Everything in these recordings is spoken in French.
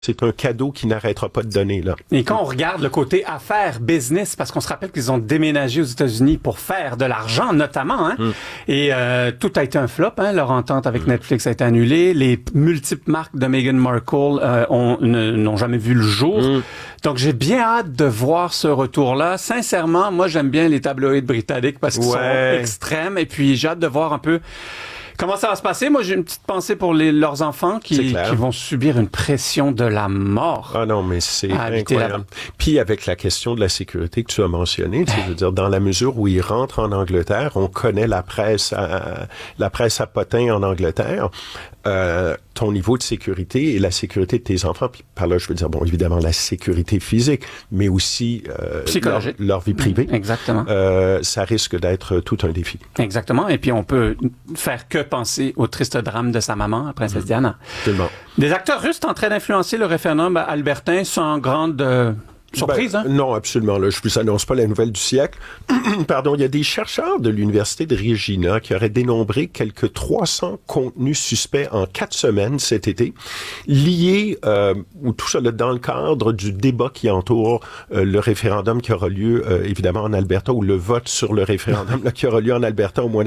C'est un cadeau qui n'arrêtera pas de donner, là. Et quand on regarde le côté affaires, business, parce qu'on se rappelle qu'ils ont déménagé aux États-Unis pour faire de l'argent, notamment, hein. Et tout a été un flop, hein. Leur entente avec Netflix a été annulée. Les multiples marques de Meghan Markle n'ont jamais vu le jour. Donc, j'ai bien hâte de voir ce retour-là. Sincèrement, moi, j'aime bien les tabloïds britanniques parce qu'ils sont extrêmes. Et puis, j'ai hâte de voir un peu comment ça va se passer. Moi, j'ai une petite pensée pour leurs enfants qui vont subir une pression de la mort. Ah non, mais c'est incroyable. Puis avec la question de la sécurité que tu as mentionnée, je veux dire, dans la mesure où ils rentrent en Angleterre, on connaît la presse à potins en Angleterre. Ton niveau de sécurité et la sécurité de tes enfants, puis par là, je veux dire, bon, évidemment, la sécurité physique, mais aussi leur vie privée. Exactement. Ça risque d'être tout un défi. Exactement. Et puis, on peut faire que penser au triste drame de sa maman, la princesse Diana. Tellement. Des acteurs russes tenteraient d'influencer le référendum albertain sans grande surprise, hein? Non, absolument. Là, je ne vous annonce pas la nouvelle du siècle. Pardon, il y a des chercheurs de l'Université de Regina qui auraient dénombré quelques 300 contenus suspects en 4 semaines cet été, liés, ou tout ça là, dans le cadre du débat qui entoure le référendum qui aura lieu, évidemment, en Alberta, ou le vote sur le référendum là, qui aura lieu en Alberta au mois de...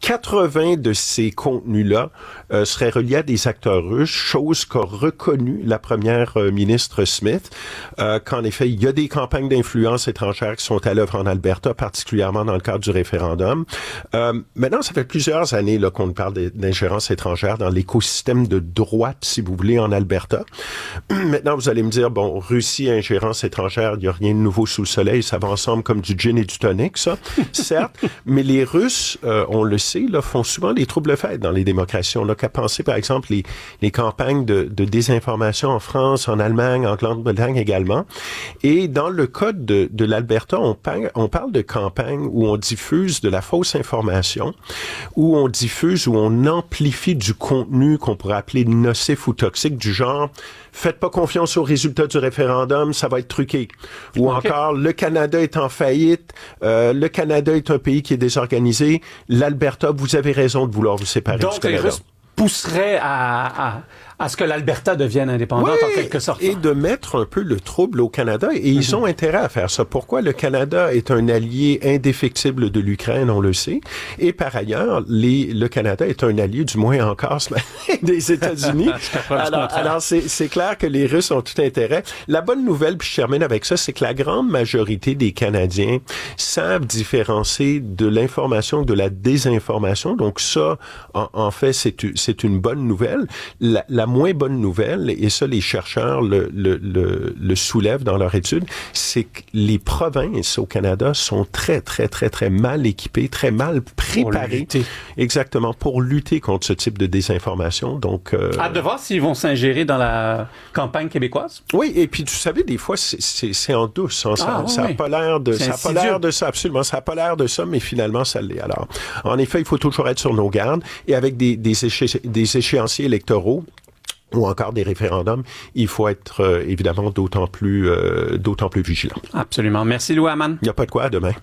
80 de ces contenus-là seraient reliés à des acteurs russes, chose qu'a reconnu la première ministre Smith, qu'en effet, il y a des campagnes d'influence étrangère qui sont à l'œuvre en Alberta, particulièrement dans le cadre du référendum. Maintenant, ça fait plusieurs années là, qu'on parle d'ingérence étrangère dans l'écosystème de droite, si vous voulez, en Alberta. Maintenant, vous allez me dire, bon, Russie, ingérence étrangère, il n'y a rien de nouveau sous le soleil, ça va ensemble comme du gin et du tonic, ça, certes, mais les Russes, on le sait, là, font souvent des troubles-fêtes dans les démocraties. On n'a qu'à penser, par exemple, les campagnes de désinformation en France, en Allemagne, en Grande-Bretagne également. Et dans le cas de l'Alberta, on parle de campagnes où on diffuse de la fausse information, où on diffuse, où on amplifie du contenu qu'on pourrait appeler nocif ou toxique, du genre « Faites pas confiance aux résultats du référendum, ça va être truqué ». Ou encore « Le Canada est en faillite, le Canada est un pays qui est désorganisé, l'Alberta, vous avez raison de vouloir vous séparer du Canada ». Donc, les Russes pousseraient à ce que l'Alberta devienne indépendante, en quelque sorte. Et de mettre un peu le trouble au Canada. Et ils ont intérêt à faire ça. Pourquoi? Le Canada est un allié indéfectible de l'Ukraine, on le sait. Et par ailleurs, le Canada est un allié, du moins encore, des États-Unis. alors c'est clair que les Russes ont tout intérêt. La bonne nouvelle, puis je termine avec ça, c'est que la grande majorité des Canadiens savent différencier de l'information de la désinformation. Donc ça, en fait, c'est une bonne nouvelle. La moins bonne nouvelle, et ça les chercheurs le soulèvent dans leur étude, c'est que les provinces au Canada sont très, très, très, très mal équipées, très mal préparées. Exactement, pour lutter contre ce type de désinformation. Donc, hâte de voir s'ils vont s'ingérer dans la campagne québécoise. Oui, et puis tu savais, des fois, c'est en douce. Hein, ça n'a pas l'air de ça, absolument. Ça n'a pas l'air de ça, mais finalement, ça l'est. Alors, en effet, il faut toujours être sur nos gardes, et avec des échéanciers électoraux, ou encore des référendums, il faut être évidemment d'autant plus vigilant. Absolument. Merci, Louis Hamman. Il n'y a pas de quoi, à demain.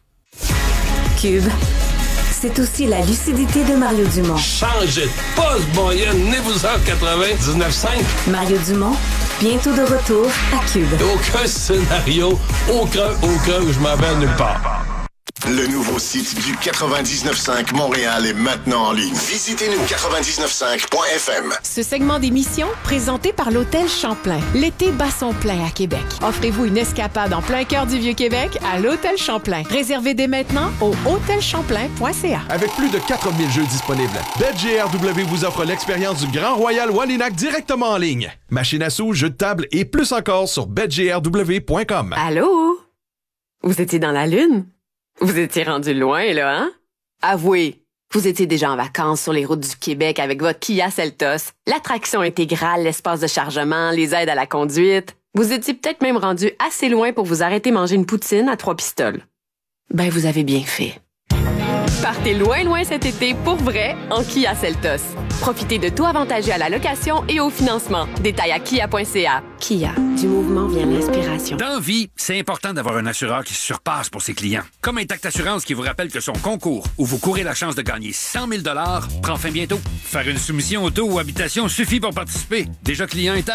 Cube, c'est aussi la lucidité de Mario Dumont. Changez de poste, bon, venez-vous-en 99.5. Mario Dumont, bientôt de retour à Cube. Aucun scénario, aucun où je m'en vais nulle part. Le nouveau site du 99.5 Montréal est maintenant en ligne. Visitez-nous 995.fm. Ce segment d'émission, présenté par l'Hôtel Champlain. L'été bat son plein à Québec. Offrez-vous une escapade en plein cœur du Vieux-Québec à l'Hôtel Champlain. Réservez dès maintenant au hôtelchamplain.ca. Avec plus de 4000 jeux disponibles, BetGRW vous offre l'expérience du Grand Royal Wallinac directement en ligne. Machine à sous, jeux de table et plus encore sur betgrw.com. Allô? Vous étiez dans la Lune? Vous étiez rendu loin, là, hein? Avouez, vous étiez déjà en vacances sur les routes du Québec avec votre Kia Seltos, l'attraction intégrale, l'espace de chargement, les aides à la conduite. Vous étiez peut-être même rendu assez loin pour vous arrêter manger une poutine à 3 pistoles. Ben, vous avez bien fait. Partez loin cet été pour vrai en Kia Seltos. Profitez de taux avantageux à la location et au financement. Détails à kia.ca. Kia, du mouvement vient l'inspiration. Dans vie, c'est important d'avoir un assureur qui se surpasse pour ses clients. Comme Intact Assurance qui vous rappelle que son concours, où vous courez la chance de gagner 100 000 $, prend fin bientôt. Faire une soumission auto ou habitation suffit pour participer. Déjà client Intact?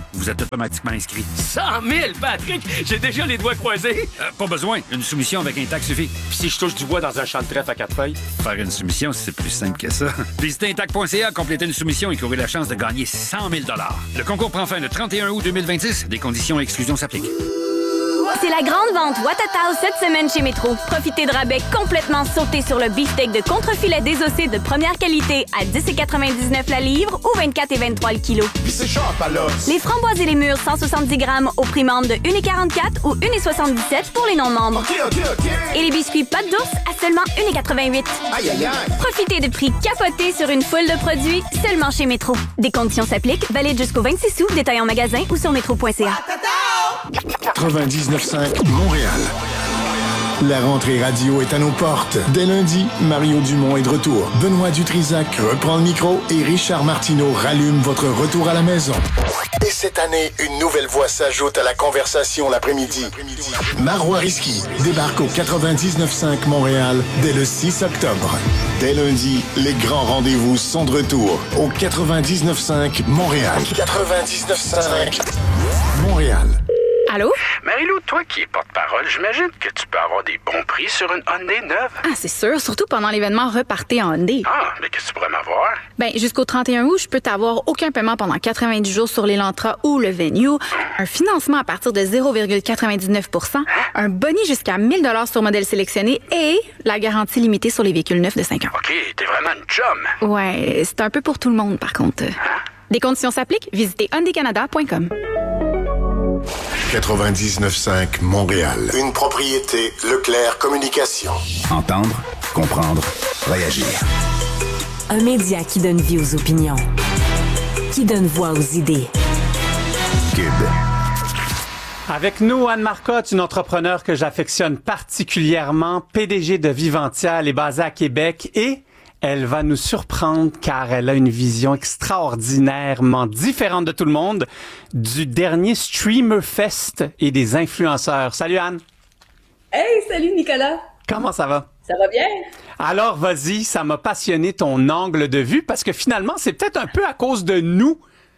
vous êtes automatiquement inscrit. 100 000, Patrick! J'ai déjà les doigts croisés. Pas besoin. Une soumission avec un tac suffit. Puis si je touche du bois dans un champ de trèfle à 4 feuilles? Faire une soumission, c'est plus simple que ça. Visitez intac.ca, compléter une soumission et courir la chance de gagner 100 000 $. Le concours prend fin le 31 août 2026. Des conditions et exclusions s'appliquent. C'est la grande vente Watatao cette semaine chez Métro. Profitez de rabais complètement sautés sur le beefsteak de contrefilet désossé de première qualité à 10,99 la livre ou 24,23 le kilo. Les framboises et les mûres 170 grammes au prix membre de 1,44 ou 1,77 pour les non-membres. Et les biscuits pâte d'ours à seulement 1,88. Profitez de prix capotés sur une foule de produits seulement chez Métro. Des conditions s'appliquent, valide jusqu'au 26 août, détail en magasin ou sur métro.ca. 99.5 Montréal. La rentrée radio est à nos portes. Dès lundi, Mario Dumont est de retour. Benoît Dutrisac reprend le micro et Richard Martineau rallume votre retour à la maison. Et cette année, une nouvelle voix s'ajoute à la conversation l'après-midi. Marois Risky débarque au 99.5 Montréal dès le 6 octobre. Dès lundi, les grands rendez-vous sont de retour au 99.5 Montréal. 99.5 Montréal. Allô? Marie-Lou, toi qui es porte-parole, j'imagine que tu peux avoir des bons prix sur une Hyundai neuve. Ah, c'est sûr, surtout pendant l'événement Repartez en Hyundai. Ah, mais qu'est-ce que tu pourrais m'avoir? Ben, jusqu'au 31 août, je peux t'avoir aucun paiement pendant 90 jours sur l'Elantra ou le Venue, un financement à partir de 0,99 %, un boni jusqu'à 1 000 $ sur modèle sélectionné et la garantie limitée sur les véhicules neufs de 5 ans. OK, t'es vraiment une chum. Ouais, c'est un peu pour tout le monde, par contre. Des conditions s'appliquent, visitez hyundaicanada.com. 99.5 Montréal. Une propriété Leclerc Communication. Entendre, comprendre, réagir. Un média qui donne vie aux opinions. Qui donne voix aux idées. Cube. Avec nous, Anne Marcotte, une entrepreneure que j'affectionne particulièrement, PDG de Viventia, elle est basée à Québec et elle va nous surprendre car elle a une vision extraordinairement différente de tout le monde du dernier Streamer Fest et des influenceurs. Salut Anne! Hey, salut Nicolas! Comment ça va? Ça va bien? Alors vas-y, ça m'a passionné ton angle de vue parce que finalement, c'est peut-être un peu à cause de nous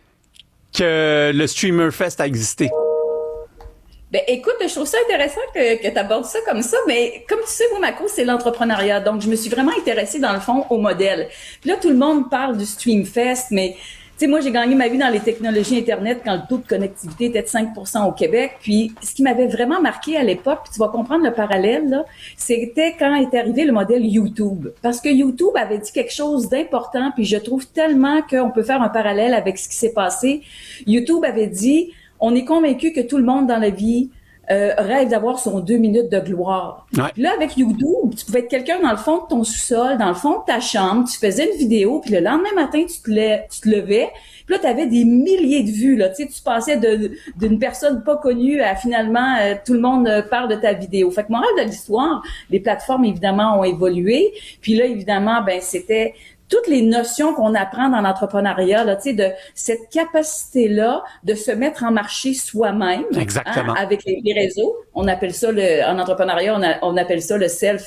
que le Streamer Fest a existé. Ben, écoute, je trouve ça intéressant que tu abordes ça comme ça, mais comme tu sais, moi, ma cause, c'est l'entrepreneuriat. Donc, je me suis vraiment intéressée, dans le fond, au modèle. Puis là, tout le monde parle du Streamfest, mais tu sais, moi, j'ai gagné ma vie dans les technologies Internet quand le taux de connectivité était de 5 % au Québec. Puis, ce qui m'avait vraiment marqué à l'époque, puis tu vas comprendre le parallèle, là, c'était quand est arrivé le modèle YouTube. Parce que YouTube avait dit quelque chose d'important, puis je trouve tellement qu'on peut faire un parallèle avec ce qui s'est passé. YouTube avait dit... On est convaincu que tout le monde dans la vie rêve d'avoir son 2 minutes de gloire. Ouais. Puis là, avec YouTube, tu pouvais être quelqu'un dans le fond de ton sous-sol, dans le fond de ta chambre, tu faisais une vidéo, puis le lendemain matin, tu te levais, puis là, tu avais des milliers de vues. Là, tu sais, tu passais d'une personne pas connue à finalement, tout le monde parle de ta vidéo. Fait que morale de l'histoire, les plateformes, évidemment, ont évolué. Puis là, évidemment, ben c'était... toutes les notions qu'on apprend dans l'entrepreneuriat, là, tu sais, de cette capacité-là de se mettre en marché soi-même. Exactement. Avec les réseaux. On appelle ça en entrepreneuriat, on appelle ça le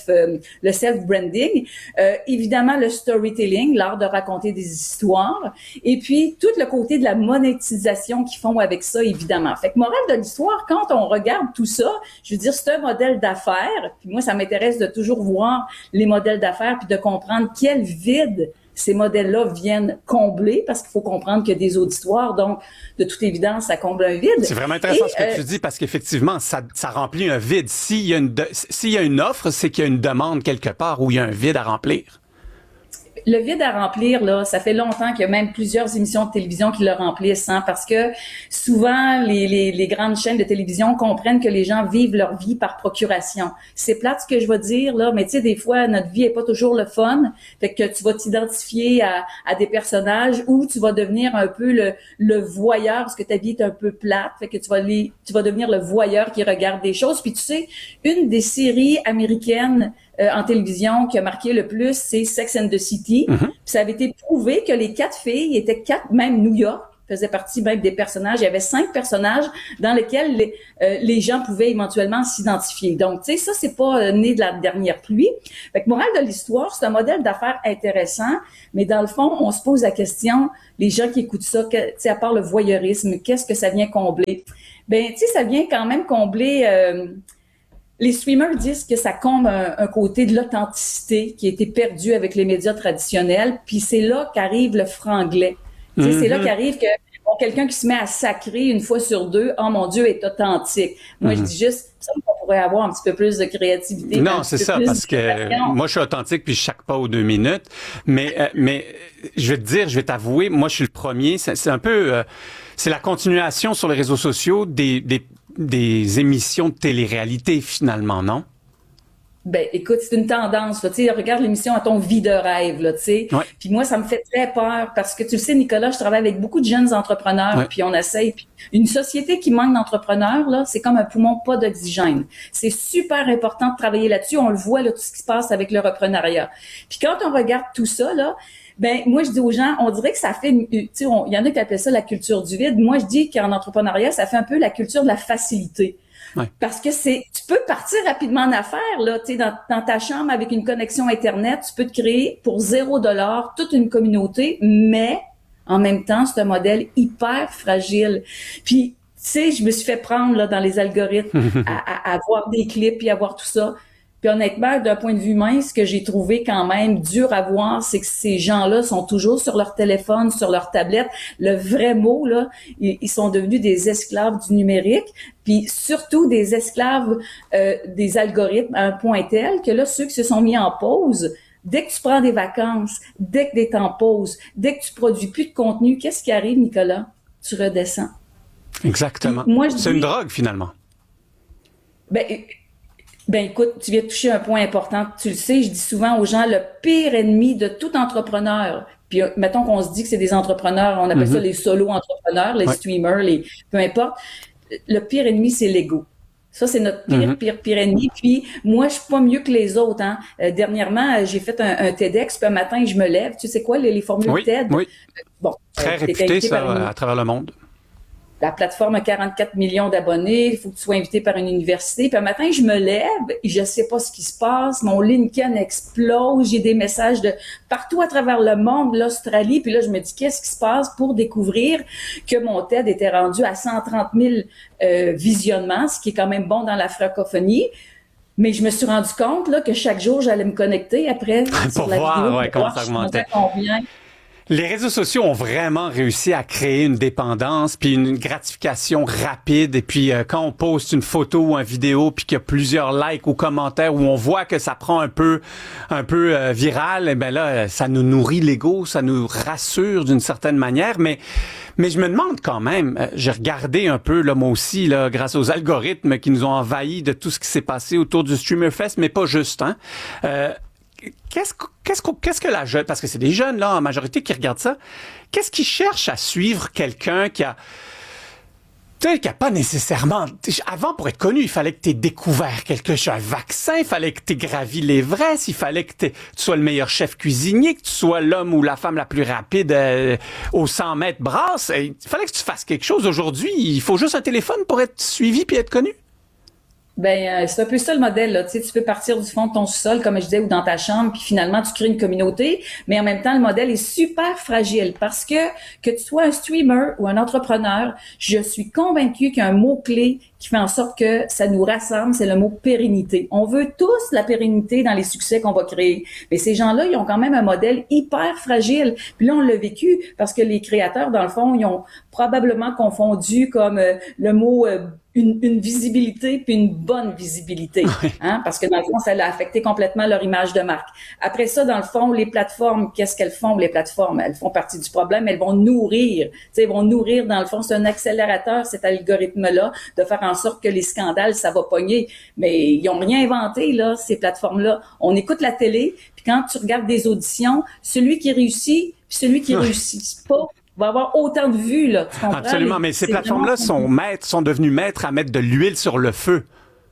self-branding. Évidemment, le storytelling, l'art de raconter des histoires. Et puis, tout le côté de la monétisation qu'ils font avec ça, évidemment. Fait que morale de l'histoire, quand on regarde tout ça, je veux dire, c'est un modèle d'affaires. Puis moi, ça m'intéresse de toujours voir les modèles d'affaires puis de comprendre quel vide ces modèles-là viennent combler, parce qu'il faut comprendre qu'il y a des auditoires, donc de toute évidence, ça comble un vide. C'est vraiment intéressant ce que tu dis, parce qu'effectivement, ça remplit un vide. S'il y a une offre, c'est qu'il y a une demande quelque part où il y a un vide à remplir. Le vide à remplir, là, ça fait longtemps qu'il y a même plusieurs émissions de télévision qui le remplissent, hein, parce que souvent, les grandes chaînes de télévision comprennent que les gens vivent leur vie par procuration. C'est plate ce que je vais dire, là, mais tu sais, des fois, notre vie est pas toujours le fun. Fait que tu vas t'identifier à des personnages ou tu vas devenir un peu le voyeur, parce que ta vie est un peu plate. Fait que tu vas devenir le voyeur qui regarde des choses. Puis tu sais, une des séries américaines en télévision qui a marqué le plus, c'est Sex and the City. Mm-hmm. Puis ça avait été prouvé que les 4 filles étaient même New York, faisait partie même des personnages. Il y avait 5 personnages dans lesquels les gens pouvaient éventuellement s'identifier. Donc, tu sais, ça, c'est pas né de la dernière pluie. Fait que morale de l'histoire, c'est un modèle d'affaires intéressant, mais dans le fond, on se pose la question, les gens qui écoutent ça, tu sais, à part le voyeurisme, qu'est-ce que ça vient combler? Ben, tu sais, ça vient quand même combler... les streamers disent que ça comble un côté de l'authenticité qui a été perdu avec les médias traditionnels, puis c'est là qu'arrive le franglais. Mm-hmm. C'est là qu'arrive que quelqu'un qui se met à sacrer une fois sur deux, oh mon Dieu, est authentique. Moi, je dis juste, ça qu'on pourrait avoir un petit peu plus de créativité. Non, c'est ça, parce que moi, je suis authentique puis je sac pas aux 2 minutes. Mais je vais te dire, je vais t'avouer, moi, je suis le premier. C'est un peu, c'est la continuation sur les réseaux sociaux des émissions de télé-réalité, finalement, non? Ben, écoute, c'est une tendance, là, tu sais, regarde l'émission à ton vie de rêve, là, tu sais. Ouais. Puis moi, ça me fait très peur parce que tu le sais, Nicolas, je travaille avec beaucoup de jeunes entrepreneurs, puis on essaye. Puis une société qui manque d'entrepreneurs, là, c'est comme un poumon pas d'oxygène. C'est super important de travailler là-dessus. On le voit, là, tout ce qui se passe avec le reprenariat. Puis quand on regarde tout ça, là, ben moi je dis aux gens, on dirait que ça fait, tu sais, il y en a qui appellent ça la culture du vide. Moi je dis qu'en entrepreneuriat, ça fait un peu la culture de la facilité. Ouais. Parce que tu peux partir rapidement en affaires, là, tu sais, dans ta chambre avec une connexion Internet, tu peux te créer pour $0 toute une communauté, mais en même temps, c'est un modèle hyper fragile. Puis, tu sais, je me suis fait prendre, là, dans les algorithmes à voir des clips et à voir tout ça. Puis honnêtement, d'un point de vue humain, ce que j'ai trouvé quand même dur à voir, c'est que ces gens-là sont toujours sur leur téléphone, sur leur tablette. Le vrai mot, là, ils sont devenus des esclaves du numérique, puis surtout des esclaves des algorithmes à un point tel que là, ceux qui se sont mis en pause, dès que tu prends des vacances, dès que tu es en pause, dès que tu produis plus de contenu, qu'est-ce qui arrive, Nicolas? Tu redescends. Exactement. C'est une drogue, finalement. Ben écoute, tu viens de toucher un point important. Tu le sais, je dis souvent aux gens, le pire ennemi de tout entrepreneur, puis mettons qu'on se dit que c'est des entrepreneurs, on appelle ça les solo-entrepreneurs, les streamers, peu importe, le pire ennemi, c'est l'ego. Ça, c'est notre pire ennemi. Puis moi, je suis pas mieux que les autres. Hein. Dernièrement, j'ai fait un TEDx, puis un matin, je me lève. Tu sais quoi, les formules TED? Oui, bon, très réputé, ça, à travers le monde. La plateforme a 44 millions d'abonnés, il faut que tu sois invité par une université. Puis un matin, je me lève et je sais pas ce qui se passe. Mon LinkedIn explose, j'ai des messages de partout à travers le monde, l'Australie. Puis là, je me dis, qu'est-ce qui se passe pour découvrir que mon TED était rendu à 130 000 visionnements, ce qui est quand même bon dans la francophonie. Mais je me suis rendu compte là que chaque jour, j'allais me connecter après sur la vidéo comment ça augmentait. Les réseaux sociaux ont vraiment réussi à créer une dépendance puis une gratification rapide. Et puis quand on poste une photo ou une vidéo puis qu'il y a plusieurs likes ou commentaires où on voit que ça prend un peu viral, et ben là ça nous nourrit l'ego, ça nous rassure d'une certaine manière. Mais je me demande quand même, j'ai regardé un peu là moi aussi là grâce aux algorithmes qui nous ont envahis de tout ce qui s'est passé autour du Streamer Fest, mais pas juste hein. Qu'est-ce que la jeune, parce que c'est des jeunes là en majorité qui regardent ça, qu'est-ce qu'ils cherchent à suivre quelqu'un qui a pas nécessairement, avant pour être connu, il fallait que tu aies découvert quelque chose, un vaccin, il fallait que tu aies gravi l'Everest, il fallait que tu sois le meilleur chef cuisinier, que tu sois l'homme ou la femme la plus rapide aux 100 mètres brasse, il fallait que tu fasses quelque chose. Aujourd'hui, il faut juste un téléphone pour être suivi puis être connu. Ben c'est un peu ça le modèle là, tu sais, tu peux partir du fond de ton sous-sol comme je disais ou dans ta chambre puis finalement tu crées une communauté, mais en même temps le modèle est super fragile parce que tu sois un streamer ou un entrepreneur, je suis convaincue qu'il y a un mot-clé qui fait en sorte que ça nous rassemble, c'est le mot pérennité. On veut tous la pérennité dans les succès qu'on va créer. Mais ces gens-là, ils ont quand même un modèle hyper fragile. Puis là, on l'a vécu parce que les créateurs, dans le fond, ils ont probablement confondu comme le mot une visibilité puis une bonne visibilité. Hein? Parce que dans le fond, ça a affecté complètement leur image de marque. Après ça, dans le fond, les plateformes, qu'est-ce qu'elles font, les plateformes? Elles font partie du problème, elles vont nourrir. Tu sais, elles vont nourrir, dans le fond, c'est un accélérateur, cet algorithme-là, de faire en sorte que les scandales, ça va pogner. Mais ils ont rien inventé, là, ces plateformes-là. On écoute la télé, puis quand tu regardes des auditions, celui qui réussit, puis celui qui réussit pas, va avoir autant de vues, là. Tu comprends? Absolument, mais ces plateformes-là sont devenues maîtres à mettre de l'huile sur le feu.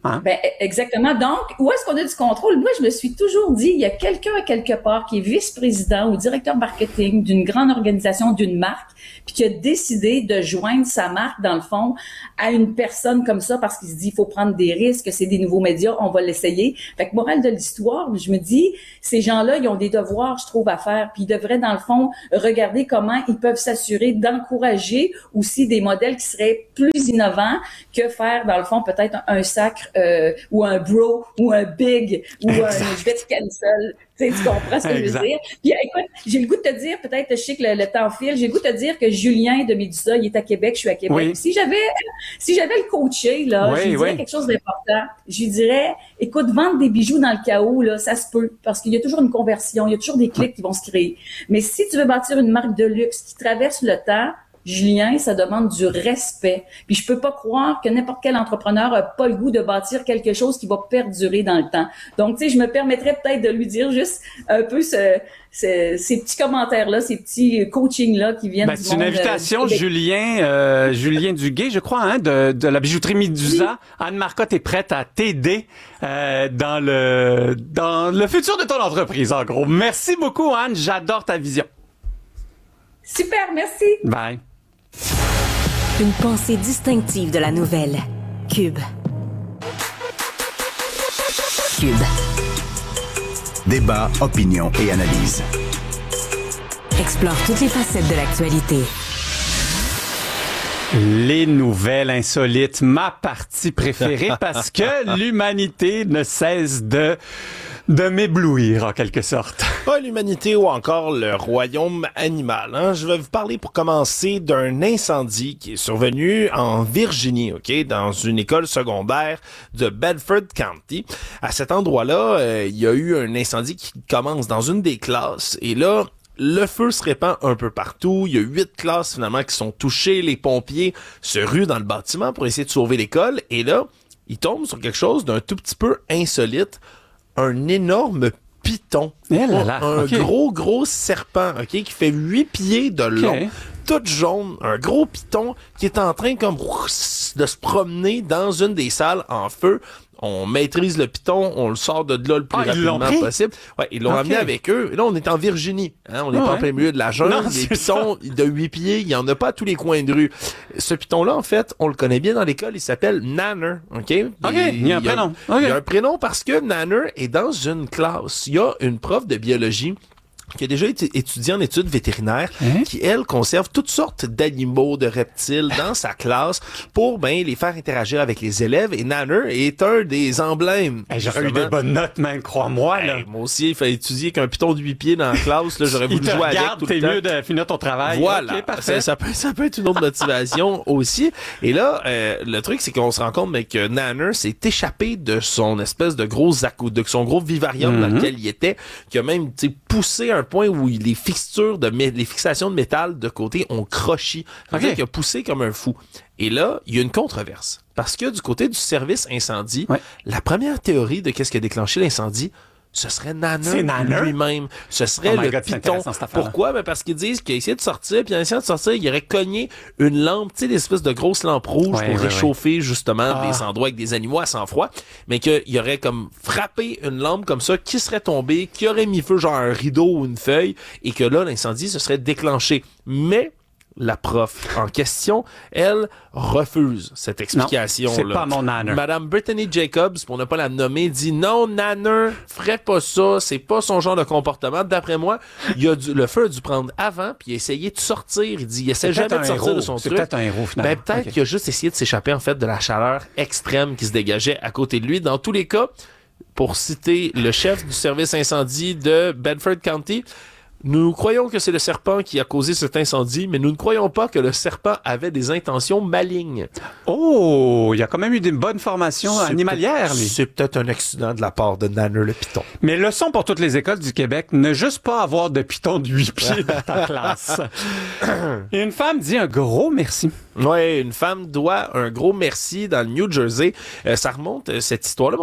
Hein? Ben, exactement. Donc, où est-ce qu'on a du contrôle? Moi, je me suis toujours dit, il y a quelqu'un à quelque part qui est vice-président ou directeur marketing d'une grande organisation, d'une marque, puis qui a décidé de joindre sa marque, dans le fond, à une personne comme ça parce qu'il se dit, il faut prendre des risques, c'est des nouveaux médias, on va l'essayer. Fait que morale de l'histoire, je me dis, ces gens-là, ils ont des devoirs, je trouve, à faire, puis ils devraient, dans le fond, regarder comment ils peuvent s'assurer d'encourager aussi des modèles qui seraient plus innovants que faire, dans le fond, peut-être un sacre ou un bro ou un big ou un je vais te cancel. Tu comprends ce que je veux dire? Puis écoute, j'ai le goût de te dire, peut-être je sais que le temps file, j'ai le goût de te dire que Julien de Médusa, il est à Québec, je suis à Québec. Oui. Si j'avais le coaché, là, je lui dirais quelque chose d'important. Je lui dirais, écoute, vendre des bijoux dans le chaos, là, ça se peut. Parce qu'il y a toujours une conversion, il y a toujours des clics qui vont se créer. Mais si tu veux bâtir une marque de luxe qui traverse le temps, Julien, ça demande du respect. Puis je peux pas croire que n'importe quel entrepreneur a pas le goût de bâtir quelque chose qui va perdurer dans le temps. Donc, tu sais, je me permettrais peut-être de lui dire juste un peu ces petits commentaires-là, ces petits coachings-là qui viennent du monde. C'est une invitation, Julien Duguay, je crois, hein, de la bijouterie Médusa. Oui. Anne Marcotte est prête à t'aider dans le futur de ton entreprise, en gros. Merci beaucoup, Anne. J'adore ta vision. Super, merci. Bye. Une pensée distinctive de la nouvelle. Cube. Débat, opinion et analyse. Explore toutes les facettes de l'actualité. Les nouvelles insolites, ma partie préférée parce que l'humanité ne cesse de m'éblouir en quelque sorte. Pas l'humanité ou encore le royaume animal. Hein? Je vais vous parler pour commencer d'un incendie qui est survenu en Virginie, ok, dans une école secondaire de Bedford County. À cet endroit-là, il y a eu un incendie qui commence dans une des classes et là, le feu se répand un peu partout. Il y a 8 classes finalement qui sont touchées. Les pompiers se ruent dans le bâtiment pour essayer de sauver l'école et là, ils tombent sur quelque chose d'un tout petit peu insolite. Un énorme python. Gros serpent, ok, qui fait 8 pieds de long, tout jaune, un gros python qui est en train comme de se promener dans une des salles en feu. On maîtrise le python, on le sort de là le plus rapidement possible. Ouais, ils l'ont amené avec eux. Et là, on est en Virginie. Hein, on n'est pas en plein milieu de la jungle. Les pythons de 8 pieds, il n'y en a pas à tous les coins de rue. Ce python-là, en fait, on le connaît bien dans l'école. Il s'appelle Nanner. OK? Il y a un prénom. Il y a un prénom parce que Nanner est dans une classe. Il y a une prof de biologie qui a déjà été étudiée en études vétérinaires, qui, elle, conserve toutes sortes d'animaux, de reptiles dans sa classe pour les faire interagir avec les élèves. Et Nanner est un des emblèmes. J'aurais eu des bonnes notes, même, crois-moi. Là. Moi aussi, il fallait étudier qu'un python de 8 pieds dans la classe. Là, j'aurais voulu jouer avec tout le temps. T'es mieux de finir ton travail. Voilà. Okay, ça peut être une autre motivation aussi. Et là, le truc, c'est qu'on se rend compte que Nanner s'est échappé de son espèce de gros de son gros vivarium dans lequel il était, qui a même poussé un point où les fixations de métal de côté ont crochi. Il a poussé comme un fou. Et là, il y a une controverse. Parce que du côté du service incendie, la première théorie de qu'est-ce qui a déclenché l'incendie, ce serait Nanner lui-même. Ce serait le python. Pourquoi? Parce qu'ils disent qu'il a essayé de sortir, puis en essayant de sortir, il aurait cogné une lampe, tu sais, des espèces de grosses lampes rouges pour réchauffer justement des endroits avec des animaux à sang-froid, mais qu'il aurait comme frappé une lampe comme ça, qui serait tombée, qui aurait mis feu genre un rideau ou une feuille, et que là, l'incendie se serait déclenché. Mais la prof en question, elle, refuse cette explication-là. Non, c'est pas mon Nanner. Madame Brittany Jacobs, pour ne pas la nommer, dit non, Nanner ferait pas ça, c'est pas son genre de comportement. D'après moi, le feu a dû prendre avant, puis il a essayé de sortir. Il dit, il essaie jamais de sortir de son truc. C'est peut-être un héros, finalement. Peut-être qu'il a juste essayé de s'échapper, en fait, de la chaleur extrême qui se dégageait à côté de lui. Dans tous les cas, pour citer le chef du service incendie de Bedford County, nous croyons que c'est le serpent qui a causé cet incendie, mais nous ne croyons pas que le serpent avait des intentions malignes. Oh, il y a quand même eu une bonne formation animalière, lui. C'est peut-être un accident de la part de Nanner le python. Mais leçon pour toutes les écoles du Québec, ne juste pas avoir de python de 8 pieds dans ta classe. Et une femme dit un gros merci. Oui, une femme doit un gros merci dans le New Jersey. Ça remonte, cette histoire-là,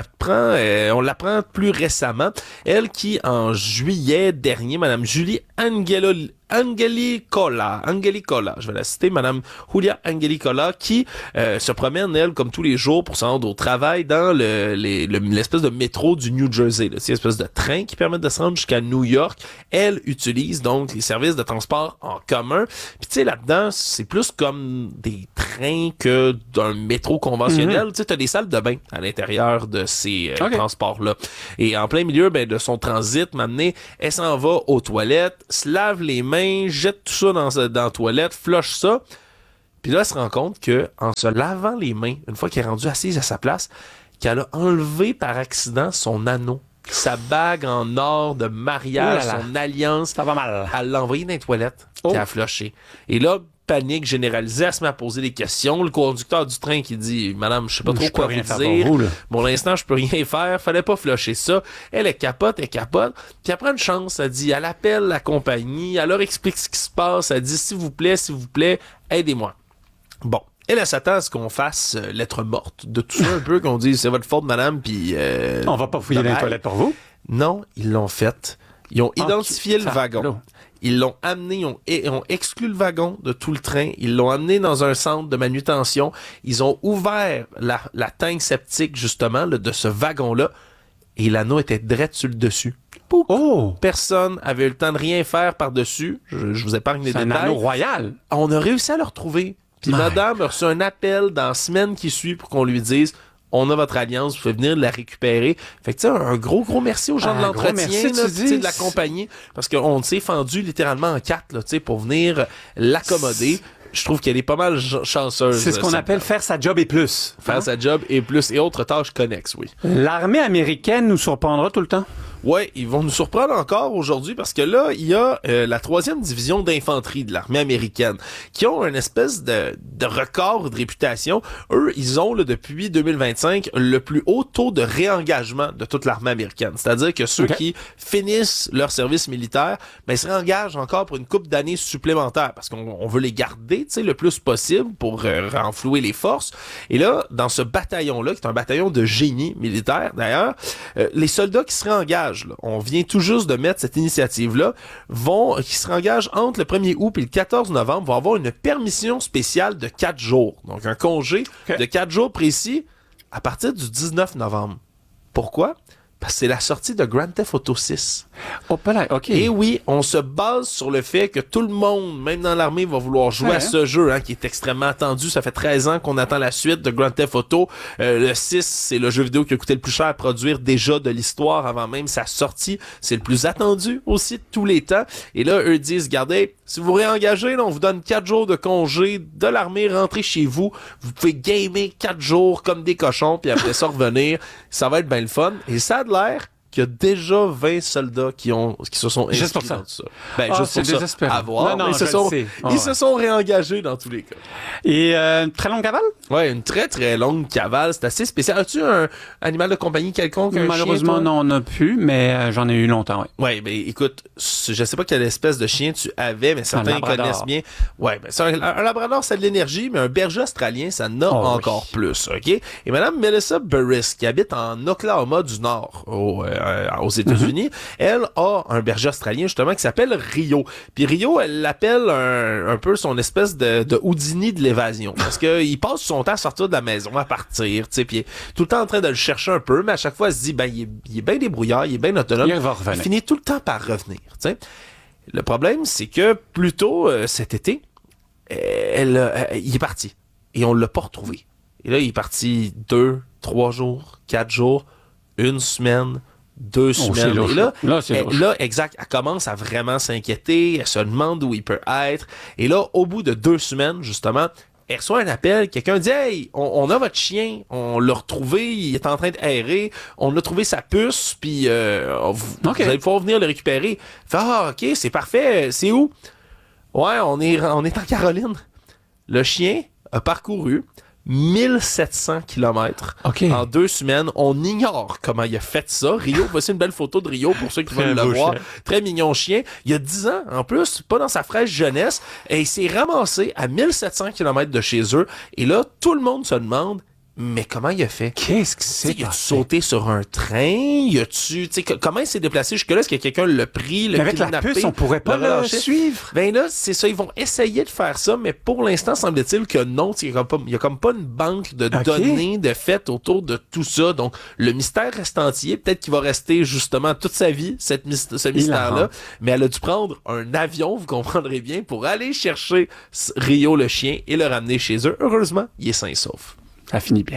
on l'apprend plus récemment. Elle qui, en juillet dernier, Madame Julie Angelicola, je vais la citer, Madame Julia Angelicola, qui se promène, elle, comme tous les jours pour se rendre au travail dans l'espèce de métro du New Jersey, là, l'espèce de train qui permet de se rendre jusqu'à New York. Elle utilise donc les services de transport en commun. Puis tu sais, là-dedans, c'est plus comme des trains que d'un métro conventionnel. Tu sais, t'as des salles de bain à l'intérieur de ces transports-là. Et en plein milieu de son transit, maintenant, elle s'en va aux toilettes, se lave les mains, jette tout ça dans la toilette, flush ça. Puis là, elle se rend compte que en se lavant les mains, une fois qu'elle est rendue assise à sa place, qu'elle a enlevé par accident son anneau, sa bague en or de mariage, son alliance. Ça va mal. Elle l'a envoyé dans les toilettes, puis elle a flushé. Et là, panique généralisée, elle se met à poser des questions. Le conducteur du train qui dit « Madame, je sais pas trop quoi vous dire. Pour l'instant, je peux rien faire. Fallait pas flusher ça. » Elle capote. Puis elle prend une chance. Elle dit, elle appelle la compagnie. Elle leur explique ce qui se passe. Elle dit « S'il vous plaît, aidez-moi. » Bon. Elle s'attend à ce qu'on fasse lettre morte de tout ça un peu, qu'on dise « C'est votre faute, madame. » Puis on va pas fouiller dans les toilettes pour vous. Non, ils l'ont fait. Ils ont identifié le wagon. Ils l'ont amené, ils ont exclu le wagon de tout le train. Ils l'ont amené dans un centre de manutention. Ils ont ouvert la tank septique, justement, de ce wagon-là. Et l'anneau était direct sur le dessus. Personne avait eu le temps de rien faire par-dessus. Je vous épargne les détails. C'est un anneau royal. On a réussi à le retrouver. Puis madame a reçu un appel dans la semaine qui suit pour qu'on lui dise... On a votre alliance, vous pouvez venir la récupérer. Fait que tu sais, un gros merci aux gens de l'entretien, de la compagnie, parce qu'on s'est fendu littéralement en 4 là, pour venir l'accommoder. Je trouve qu'elle est pas mal chanceuse. C'est ce qu'on appelle faire sa job et plus. Faire sa job et plus, et autres tâches connexes, oui. L'armée américaine nous surprendra tout le temps. Ouais, ils vont nous surprendre encore aujourd'hui parce que là, il y a la 3e division d'infanterie de l'armée américaine qui ont une espèce de record de réputation. Eux, ils ont depuis 2025 le plus haut taux de réengagement de toute l'armée américaine. C'est-à-dire que ceux qui finissent leur service militaire, ben, se réengagent encore pour une couple d'années supplémentaires parce qu'on veut les garder, tu sais, le plus possible pour renflouer les forces. Et là, dans ce bataillon-là, qui est un bataillon de génie militaire d'ailleurs, les soldats qui se réengagent, on vient tout juste de mettre cette initiative-là, qui se engagent entre le 1er août et le 14 novembre, vont avoir une permission spéciale de 4 jours. Donc, un congé de 4 jours précis à partir du 19 novembre. Pourquoi? Parce que c'est la sortie de Grand Theft Auto 6. OK. Et oui, on se base sur le fait que tout le monde, même dans l'armée, va vouloir jouer à ce jeu, qui est extrêmement attendu. Ça fait 13 ans qu'on attend la suite de Grand Theft Auto. Le 6, c'est le jeu vidéo qui a coûté le plus cher à produire déjà de l'histoire avant même sa sortie. C'est le plus attendu aussi de tous les temps. Et là, eux disent, regardez, si vous réengagez, là, on vous donne 4 jours de congé de l'armée, rentrez chez vous. Vous pouvez gamer 4 jours comme des cochons, puis après ça revenir. Ça va être bien le fun. Et ça a de l'air qu'il y a déjà 20 soldats qui se sont inscrits juste pour ça. dans tout ça. Ben, juste pour désespérant. ça. À voir. Non, ils se sont réengagés dans tous les cas. Et très longue cavale? Ouais, une très très longue cavale. C'est assez spécial. As-tu un animal de compagnie quelconque? Malheureusement, non, on n'a plus, mais j'en ai eu longtemps, oui. Ouais, ben écoute, je sais pas quelle espèce de chien tu avais, mais certains connaissent bien. Ouais, ben un labrador, ça a de l'énergie, mais un berger australien, ça en a encore plus, OK? Et Madame Melissa Burris, qui habite en Oklahoma du Nord, aux États-Unis, elle a un berger australien justement qui s'appelle Rio. Puis Rio, elle l'appelle un peu son espèce de Houdini de l'évasion, parce que il passe son temps à sortir de la maison, à partir, tu sais, puis tout le temps en train de le chercher un peu, mais à chaque fois elle se dit, ben il est bien débrouillard, il est bien autonome, il finit tout le temps par revenir, tu sais. Le problème, c'est que plus tôt cet été, il est parti et on l'a pas retrouvé. Et là, il est parti 2, 3 jours, 4 jours, 1 semaine, 2 semaines. Et là, exact, elle commence à vraiment s'inquiéter, elle se demande où il peut être. Et là, au bout de 2 semaines, justement, elle reçoit un appel, quelqu'un dit « Hey, on a votre chien, on l'a retrouvé, il est en train d'errer, on a trouvé sa puce, puis vous allez pouvoir venir le récupérer. » Fait « Ah, OK, c'est parfait, c'est où? » « Ouais, on est en Caroline. » Le chien a parcouru 1700 km en 2 semaines. On ignore comment il a fait ça. Rio, voici une belle photo de Rio pour ceux qui veulent le voir. Chien. Très mignon chien. Il y a 10 ans, en plus, pas dans sa fraîche jeunesse. Et il s'est ramassé à 1700 km de chez eux. Et là, tout le monde se demande, Mais comment il a fait? Qu'est-ce que c'est? Il a-tu sauté sur un train? Il a-tu, comment il s'est déplacé jusque-là? Est-ce que quelqu'un l'a pris, le avec la puce, on pourrait pas le suivre. Ben là, c'est ça. Ils vont essayer de faire ça, mais pour l'instant, semble-t-il que non. Il y a comme pas une banque de données de fait autour de tout ça. Donc, le mystère reste entier. Peut-être qu'il va rester justement toute sa vie, ce mystère-là. Mais elle a dû prendre un avion, vous comprendrez bien, pour aller chercher Rio le chien et le ramener chez eux. Heureusement, il est sain et sauf. Ça finit bien.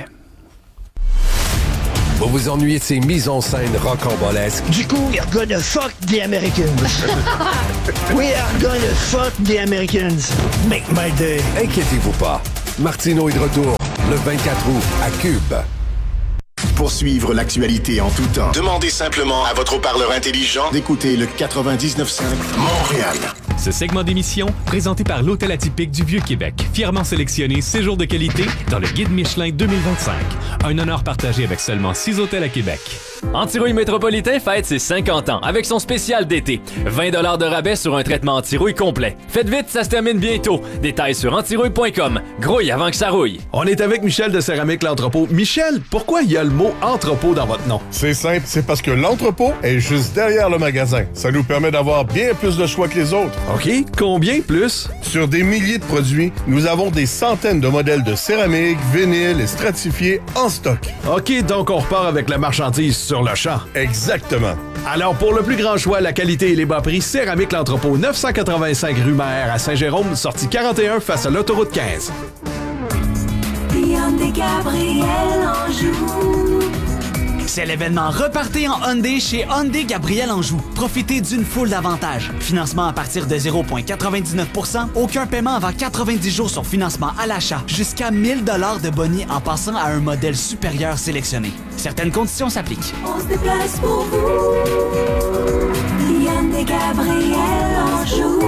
Vous vous ennuyez de ces mises en scène rocambolesques? Du coup, we're gonna fuck the Americans. We are gonna fuck the Americans. Make my day. Inquiétez-vous pas. Martineau est de retour le 24 août à Cube. Pour suivre l'actualité en tout temps, demandez simplement à votre haut-parleur intelligent d'écouter le 99.5 Montréal. Ce segment d'émission, présenté par l'Hôtel Atypique du Vieux-Québec, fièrement sélectionné séjour de qualité dans le Guide Michelin 2025. Un honneur partagé avec seulement 6 hôtels à Québec. Antirouille Métropolitain fête ses 50 ans avec son spécial d'été. 20 $ de rabais sur un traitement antirouille complet. Faites vite, ça se termine bientôt. Détails sur antirouille.com. Grouille avant que ça rouille. On est avec Michel de Céramique L'Entrepôt. Michel, pourquoi il y a le mot entrepôt dans votre nom? C'est simple, c'est parce que l'entrepôt est juste derrière le magasin. Ça nous permet d'avoir bien plus de choix que les autres. OK, combien plus? Sur des milliers de produits, nous avons des centaines de modèles de céramique, vinyle et stratifiés en stock. OK, donc on repart avec la marchandise sur le champ. Exactement. Alors, pour le plus grand choix, la qualité et les bas prix, Céramique L'Entrepôt, 985 rue Maher à Saint-Jérôme, sortie 41 face à l'autoroute 15. Hyundai Gabriel Anjou. C'est l'événement Repartez en Hyundai chez Hyundai Gabriel Anjou. Profitez d'une foule d'avantages. Financement à partir de 0,99%, aucun paiement avant 90 jours sur financement à l'achat, jusqu'à 1000 $ de bonus en passant à un modèle supérieur sélectionné. Certaines conditions s'appliquent. On se déplace pour vous. Hyundai Gabriel Anjou.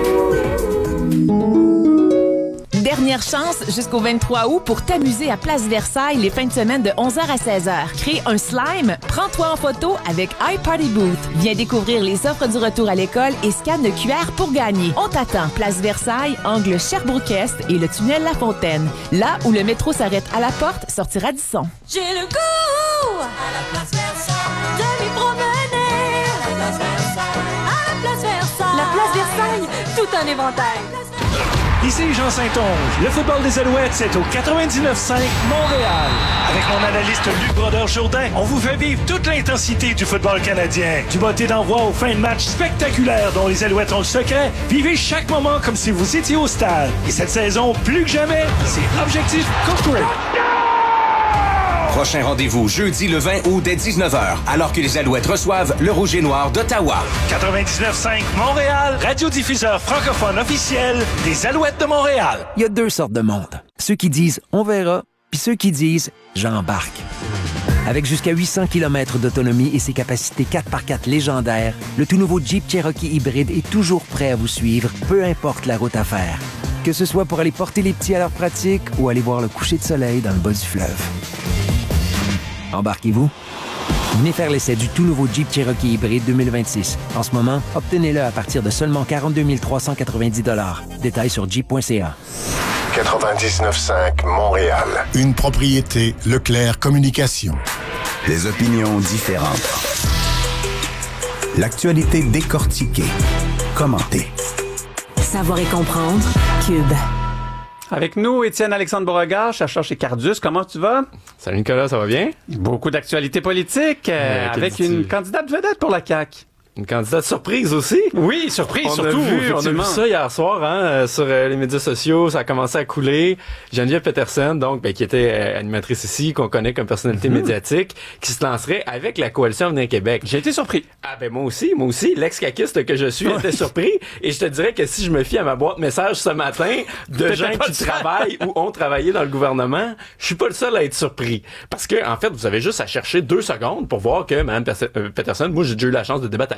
Dernière chance jusqu'au 23 août pour t'amuser à Place Versailles les fins de semaine de 11h à 16h. Crée un slime, prends-toi en photo avec iParty Booth. Viens découvrir les offres du retour à l'école et scanne le QR pour gagner. On t'attend. Place Versailles, angle Sherbrooke-Est et le tunnel La Fontaine. Là où le métro s'arrête à la porte, sortir à Radisson. J'ai le goût à la Place Versailles de m'y promener. À la Place Versailles, à la Place Versailles. La Place Versailles, tout un éventail. Ici Jean Saint-Onge. Le football des Alouettes, c'est au 99.5 Montréal. Avec mon analyste Luc Brodeur-Jourdain, on vous fait vivre toute l'intensité du football canadien. Du botté d'envoi aux fins de match spectaculaires dont les Alouettes ont le secret. Vivez chaque moment comme si vous étiez au stade. Et cette saison, plus que jamais, c'est Objectif Corporate. Prochain rendez-vous jeudi le 20 août dès 19h, alors que les Alouettes reçoivent le Rouge et Noir d'Ottawa. 99.5 Montréal, radiodiffuseur francophone officiel des Alouettes de Montréal. Il y a deux sortes de monde. Ceux qui disent « on verra », puis ceux qui disent « j'embarque ». Avec jusqu'à 800 km d'autonomie et ses capacités 4x4 légendaires, le tout nouveau Jeep Cherokee hybride est toujours prêt à vous suivre, peu importe la route à faire. Que ce soit pour aller porter les petits à leur pratique ou aller voir le coucher de soleil dans le bas du fleuve. Embarquez-vous. Venez faire l'essai du tout nouveau Jeep Cherokee hybride 2026. En ce moment, obtenez-le à partir de seulement 42 390 $. Détails sur jeep.ca. 99.5 Montréal. Une propriété Leclerc Communication. Des opinions différentes. L'actualité décortiquée. Commentée. Savoir et comprendre. Cube. Avec nous, Étienne Alexandre Beauregard, chercheur chez Cardus. Comment tu vas? Salut Nicolas, ça va bien? Beaucoup d'actualités politiques avec une candidate vedette pour la CAQ. Une candidate surprise aussi. Oui, surprise, on surtout. On a vu ça hier soir sur les médias sociaux. Ça a commencé à couler. Geneviève Peterson, donc, qui était animatrice ici, qu'on connaît comme personnalité médiatique, qui se lancerait avec la coalition Avenir Québec. J'ai été surpris. Ah moi aussi, l'ex-caquiste que je suis était surpris. Et je te dirais que si je me fie à ma boîte message ce matin de gens qui travaillent ou ont travaillé dans le gouvernement, je suis pas le seul à être surpris. Parce que, en fait, vous avez juste à chercher 2 secondes pour voir que Mme Peterson, moi j'ai déjà eu la chance de débattre avec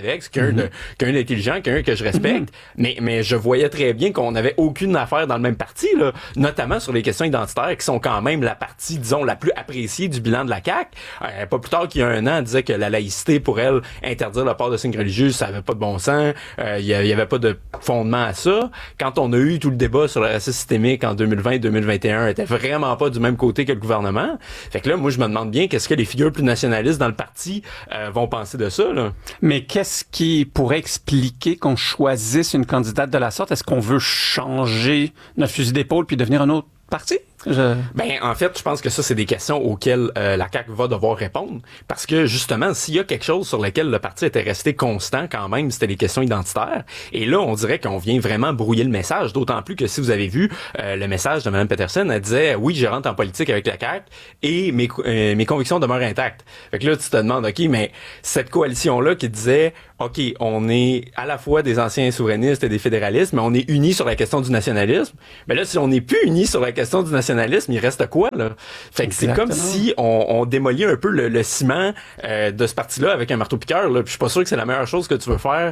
correct, c'est quelqu'un d'intelligent, quelqu'un que je respecte, mais je voyais très bien qu'on n'avait aucune affaire dans le même parti, là, notamment sur les questions identitaires qui sont quand même la partie, disons, la plus appréciée du bilan de la CAQ. Pas plus tard qu'il y a un an, elle disait que la laïcité, pour elle, interdire le port de signes religieux, ça avait pas de bon sens, il y avait pas de fondement à ça. Quand on a eu tout le débat sur le racisme systémique en 2020-2021, elle était vraiment pas du même côté que le gouvernement. Fait que là, moi, je me demande bien qu'est-ce que les figures plus nationalistes dans le parti vont penser de ça, là. Mais qu'est-ce qui pourrait expliquer qu'on choisisse une candidate de la sorte? Est-ce qu'on veut changer notre fusil d'épaule puis devenir un autre parti? Ben, en fait, je pense que ça, c'est des questions auxquelles la CAQ va devoir répondre. Parce que, justement, s'il y a quelque chose sur lequel le parti était resté constant quand même, c'était les questions identitaires. Et là, on dirait qu'on vient vraiment brouiller le message. D'autant plus que si vous avez vu le message de Mme Peterson, elle disait, oui, je rentre en politique avec la CAQ et mes convictions demeurent intactes. Fait que là, tu te demandes, OK, mais cette coalition-là qui disait, OK, on est à la fois des anciens souverainistes et des fédéralistes, mais on est unis sur la question du nationalisme. Mais là, si on n'est plus unis sur la question du nationalisme, il reste quoi, là? Fait que c'est comme si on démolit un peu le ciment de ce parti-là avec un marteau-piqueur, là. Puis je suis pas sûr que c'est la meilleure chose que tu veux faire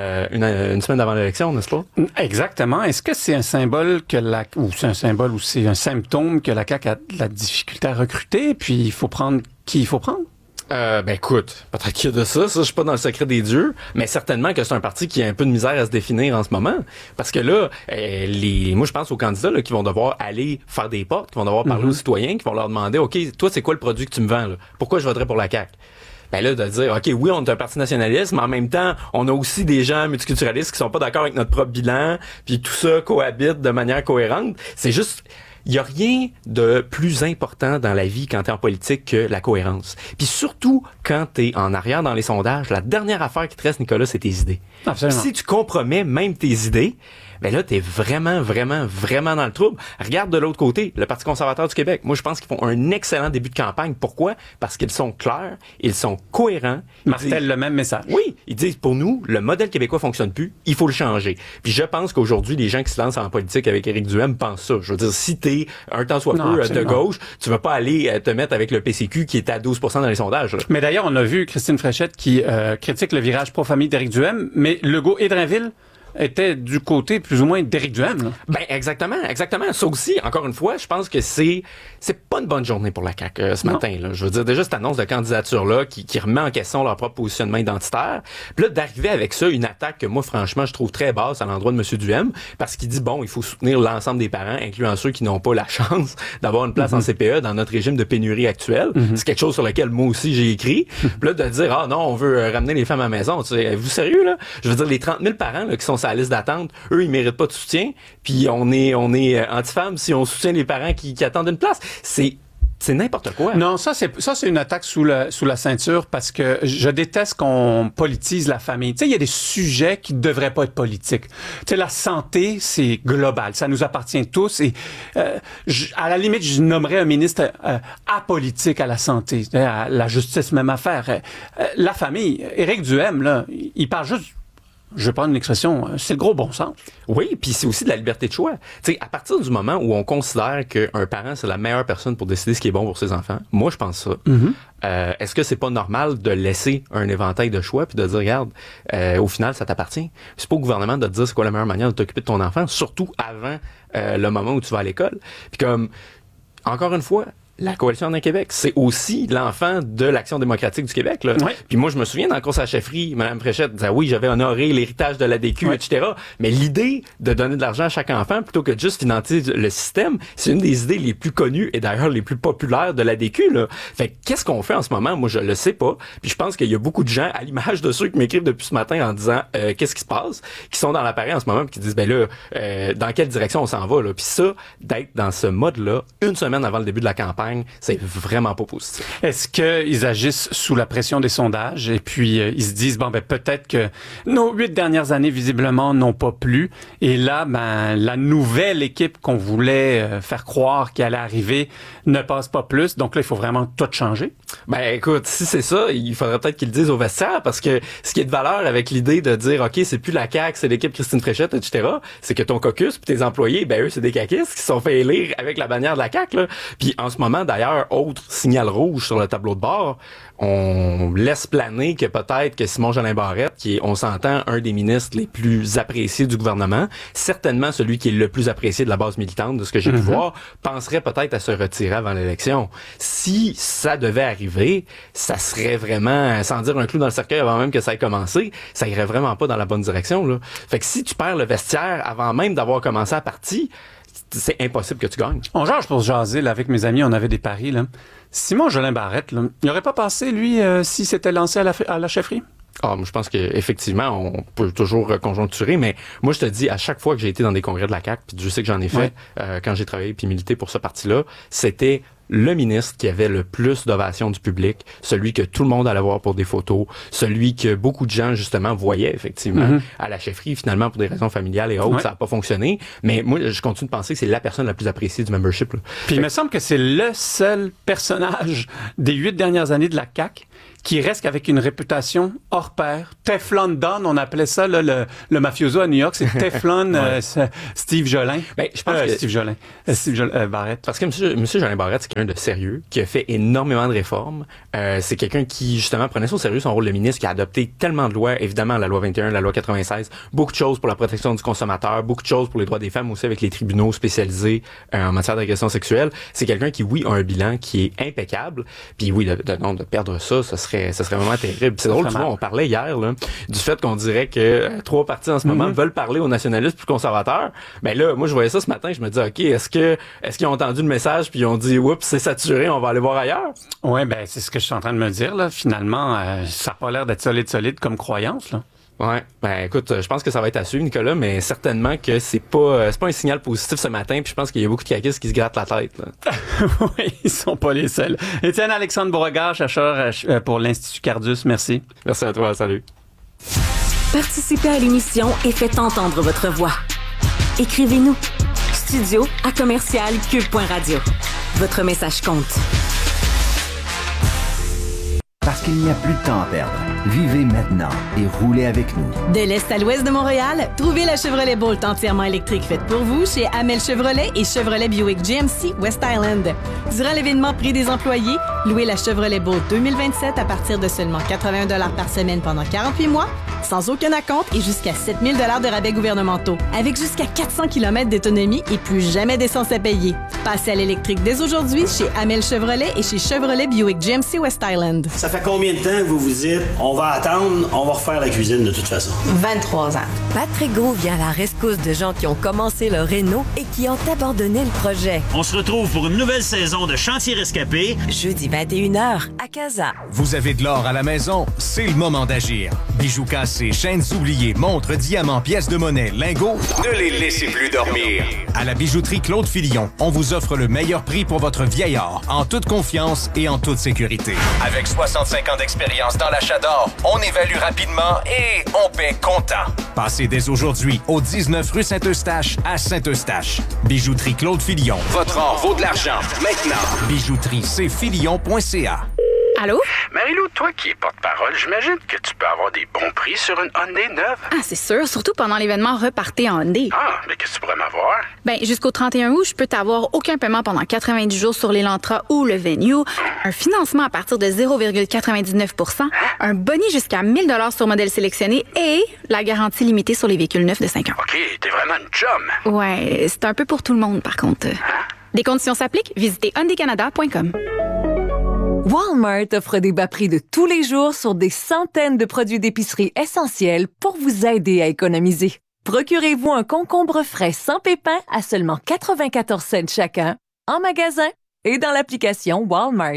une semaine avant l'élection, n'est-ce pas? Exactement. Est-ce que c'est un symbole ou c'est un symptôme que la CAQ a de la difficulté à recruter, puis il faut prendre qui il faut prendre? Ben écoute, peut-être qu'il y a de ça, je suis pas dans le secret des dieux, mais certainement que c'est un parti qui a un peu de misère à se définir en ce moment, parce que là, moi je pense aux candidats là, qui vont devoir aller faire des portes, qui vont devoir parler aux citoyens, qui vont leur demander, OK, toi c'est quoi le produit que tu me vends, là? Pourquoi je voterais pour la CAQ? Ben là, de dire, OK, oui, on est un parti nationaliste, mais en même temps, on a aussi des gens multiculturalistes qui sont pas d'accord avec notre propre bilan, puis tout ça cohabite de manière cohérente. C'est juste... Il y a rien de plus important dans la vie quand t'es en politique que la cohérence. Puis surtout, quand t'es en arrière dans les sondages, la dernière affaire qui te reste, Nicolas, c'est tes idées. Absolument. Si tu compromets même tes idées, ben là, t'es vraiment, vraiment, vraiment dans le trouble. Regarde de l'autre côté, le Parti conservateur du Québec. Moi, je pense qu'ils font un excellent début de campagne. Pourquoi? Parce qu'ils sont clairs, ils sont cohérents. Ils martèlent le même message. Oui, ils disent, pour nous, le modèle québécois fonctionne plus, il faut le changer. Puis je pense qu'aujourd'hui, les gens qui se lancent en politique avec Éric Duhaime pensent ça. Je veux dire, si t'es un tant soit peu de gauche, tu vas pas aller te mettre avec le PCQ qui est à 12% dans les sondages. Là. Mais d'ailleurs, on a vu Christine Fréchette qui critique le virage pro-famille d'Éric Duhaime, mais Legault et Drainville était du côté plus ou moins d'Éric Duhaime. Là. Ben exactement. Ça aussi, encore une fois, je pense que c'est pas une bonne journée pour la CAQ ce matin. Là. Je veux dire, déjà, cette annonce de candidature-là qui remet en question leur propre positionnement identitaire. Puis là, d'arriver avec ça, une attaque que moi, franchement, je trouve très basse à l'endroit de M. Duhaime, parce qu'il dit, bon, il faut soutenir l'ensemble des parents, incluant ceux qui n'ont pas la chance d'avoir une place en CPE dans notre régime de pénurie actuel. C'est quelque chose sur lequel moi aussi j'ai écrit. Puis là, de dire, ah non, on veut ramener les femmes à la maison. Tu sais, vous sérieux, là? Je veux dire, les 30 000 parents là, qui sont sur la liste d'attente, eux, ils méritent pas de soutien. Puis on est anti-femmes si on soutient les parents qui attendent une place. C'est n'importe quoi. Non, ça c'est une attaque sous la ceinture parce que je déteste qu'on politise la famille. Tu sais, il y a des sujets qui devraient pas être politiques. Tu sais, la santé, c'est global, ça nous appartient tous et à la limite, je nommerais un ministre apolitique à la santé, à la justice, même affaire. La famille, Éric Duhaime là, il parle juste, je vais prendre une expression, c'est le gros bon sens. Oui, puis c'est aussi de la liberté de choix. Tu sais, à partir du moment où on considère qu'un parent, c'est la meilleure personne pour décider ce qui est bon pour ses enfants, moi, je pense ça. Est-ce que c'est pas normal de laisser un éventail de choix puis de dire, regarde, au final, ça t'appartient. C'est pas au gouvernement de te dire c'est quoi la meilleure manière de t'occuper de ton enfant, surtout avant le moment où tu vas à l'école. Puis comme, encore une fois, la Coalition Avenir Québec, c'est aussi l'enfant de l'Action démocratique du Québec. Là. Ouais. Puis moi, je me souviens, dans la course à la chefferie, Mme Fréchette disait, oui, j'avais honoré l'héritage de l'ADQ, etc. Mais l'idée de donner de l'argent à chaque enfant, plutôt que de juste financer le système, c'est une des idées les plus connues et d'ailleurs les plus populaires de l'ADQ. Là. Fait que qu'est-ce qu'on fait en ce moment? Moi, je le sais pas. Puis je pense qu'il y a beaucoup de gens, à l'image de ceux qui m'écrivent depuis ce matin en disant qu'est-ce qui se passe, qui sont dans l'appareil en ce moment, puis qui disent, ben là, dans quelle direction on s'en va? Là? Puis ça, d'être dans ce mode-là, une semaine avant le début de la campagne, c'est vraiment pas positif. Est-ce qu'ils agissent sous la pression des sondages et puis ils se disent, bon, ben peut-être que nos 8 dernières années, visiblement, n'ont pas plu. Et là, ben la nouvelle équipe qu'on voulait faire croire qu'elle allait arriver ne passe pas plus. Donc là, il faut vraiment tout changer. Ben écoute, si c'est ça, il faudrait peut-être qu'ils le disent au vestiaire parce que ce qui est de valeur avec l'idée de dire, OK, c'est plus la CAQ, c'est l'équipe Christine Fréchette, etc., c'est que ton caucus puis tes employés, ben eux, c'est des caquistes qui se sont fait élire avec la bannière de la CAQ. Là. Puis en ce moment, moment, d'ailleurs, autre signal rouge sur le tableau de bord, on laisse planer que peut-être que Simon Jolin Barrette, qui est, on s'entend, un des ministres les plus appréciés du gouvernement, certainement celui qui est le plus apprécié de la base militante, de ce que j'ai pu voir, penserait peut-être à se retirer avant l'élection. Si ça devait arriver, ça serait vraiment, sans dire un clou dans le cercueil avant même que ça ait commencé, ça irait vraiment pas dans la bonne direction, là. Fait que si tu perds le vestiaire avant même d'avoir commencé la partie, c'est impossible que tu gagnes. On jase pour se jaser, là, avec mes amis, on avait des paris, là. Simon Jolin Barrette, là, il n'aurait pas passé, lui, s'il s'était lancé à la chefferie? Ah, moi, je pense qu'effectivement, on peut toujours conjoncturer, mais moi, je te dis, à chaque fois que j'ai été dans des congrès de la CAQ, puis je sais que j'en ai fait quand j'ai travaillé puis milité pour ce parti-là, c'était le ministre qui avait le plus d'ovation du public, celui que tout le monde allait voir pour des photos, celui que beaucoup de gens, justement, voyaient, effectivement, à la chefferie. Finalement, pour des raisons familiales et autres, ça n'a pas fonctionné. Mais moi, je continue de penser que c'est la personne la plus appréciée du membership, là. Puis il me semble que c'est le seul personnage des 8 dernières années de la CAQ qui reste avec une réputation hors pair. Teflon Don, on appelait ça, là, le mafioso à New York, c'est Teflon Steve Jolin. Ben, je pense que Steve Jolin. Barrette. Parce que monsieur Jolin Barrette, c'est quelqu'un de sérieux, qui a fait énormément de réformes. C'est quelqu'un qui, justement, prenait au sérieux son rôle de ministre, qui a adopté tellement de lois, évidemment, la loi 21, la loi 96, beaucoup de choses pour la protection du consommateur, beaucoup de choses pour les droits des femmes aussi avec les tribunaux spécialisés en matière d'agression sexuelle. C'est quelqu'un qui, oui, a un bilan qui est impeccable. Puis oui, de perdre ça serait vraiment terrible. C'est drôle, tu vois, on parlait hier là, du fait qu'on dirait que 3 partis en ce moment veulent parler aux nationalistes plus conservateurs. Mais là, moi, je voyais ça ce matin, je me dis, OK, est-ce qu'ils ont entendu le message puis ils ont dit, oups, c'est saturé, on va aller voir ailleurs? Ouais, ben c'est ce que je suis en train de me dire, là. Finalement, ça n'a pas l'air d'être solide comme croyance, là. Ouais, ben écoute, je pense que ça va être à suivre, Nicolas, mais certainement que c'est pas un signal positif ce matin, puis je pense qu'il y a beaucoup de caquistes qui se grattent la tête, là. Oui, ils sont pas les seuls. Étienne Alexandre Beauregard, chercheur pour l'Institut Cardus, merci. Merci à toi, salut. Participez à l'émission et faites entendre votre voix. Écrivez-nous studio@commercialcube.radio. Votre message compte. Parce qu'il n'y a plus de temps à perdre. Vivez maintenant et roulez avec nous. De l'est à l'ouest de Montréal, trouvez la Chevrolet Bolt entièrement électrique faite pour vous chez Amel Chevrolet et Chevrolet Buick GMC West Island. Durant l'événement Prix des employés, louez la Chevrolet Bolt 2027 à partir de seulement 81 $ par semaine pendant 48 mois, sans aucun acompte et jusqu'à 7 000 $ de rabais gouvernementaux, avec jusqu'à 400 km d'autonomie et plus jamais d'essence à payer. Passez à l'électrique dès aujourd'hui chez Amel Chevrolet et chez Chevrolet Buick GMC West Island. Ça fait combien de temps que vous vous dites on va attendre, on va refaire la cuisine de toute façon? 23 ans. Patrick Gros vient à la rescousse de gens qui ont commencé leur réno et qui ont abandonné le projet. On se retrouve pour une nouvelle saison de Chantier Rescapé. Jeudi 21h à Casa. Vous avez de l'or à la maison? C'est le moment d'agir. Bijoux cassés, chaînes oubliées, montres, diamants, pièces de monnaie, lingots. Ne les laissez plus dormir. À la bijouterie Claude Filion, on vous offre le meilleur prix pour votre vieil or, en toute confiance et en toute sécurité. Avec 65 ans d'expérience dans l'achat d'or, on évalue rapidement et on paie comptant. Passez dès aujourd'hui au 19 rue Saint-Eustache à Saint-Eustache. Bijouterie Claude Filion. Votre or vaut de l'argent. Maintenant. Bijouterie cfilion.ca. Allô? Marie-Lou, toi qui es porte-parole, j'imagine que tu peux avoir des bons prix sur une Hyundai neuve. Ah, c'est sûr, surtout pendant l'événement Repartez en Hyundai. Ah, mais qu'est-ce que tu pourrais m'avoir? Ben, jusqu'au 31 août, je peux t'avoir aucun paiement pendant 90 jours sur l'Elantra ou le Venue, un financement à partir de 0,99%, un boni jusqu'à 1 000 $ sur modèle sélectionné et la garantie limitée sur les véhicules neufs de 5 ans. OK, t'es vraiment une chum. Ouais, c'est un peu pour tout le monde, par contre. Des conditions s'appliquent. Visitez hyundaicanada.com. Walmart offre des bas prix de tous les jours sur des centaines de produits d'épicerie essentiels pour vous aider à économiser. Procurez-vous un concombre frais sans pépins à seulement 94 cents chacun, en magasin et dans l'application Walmart.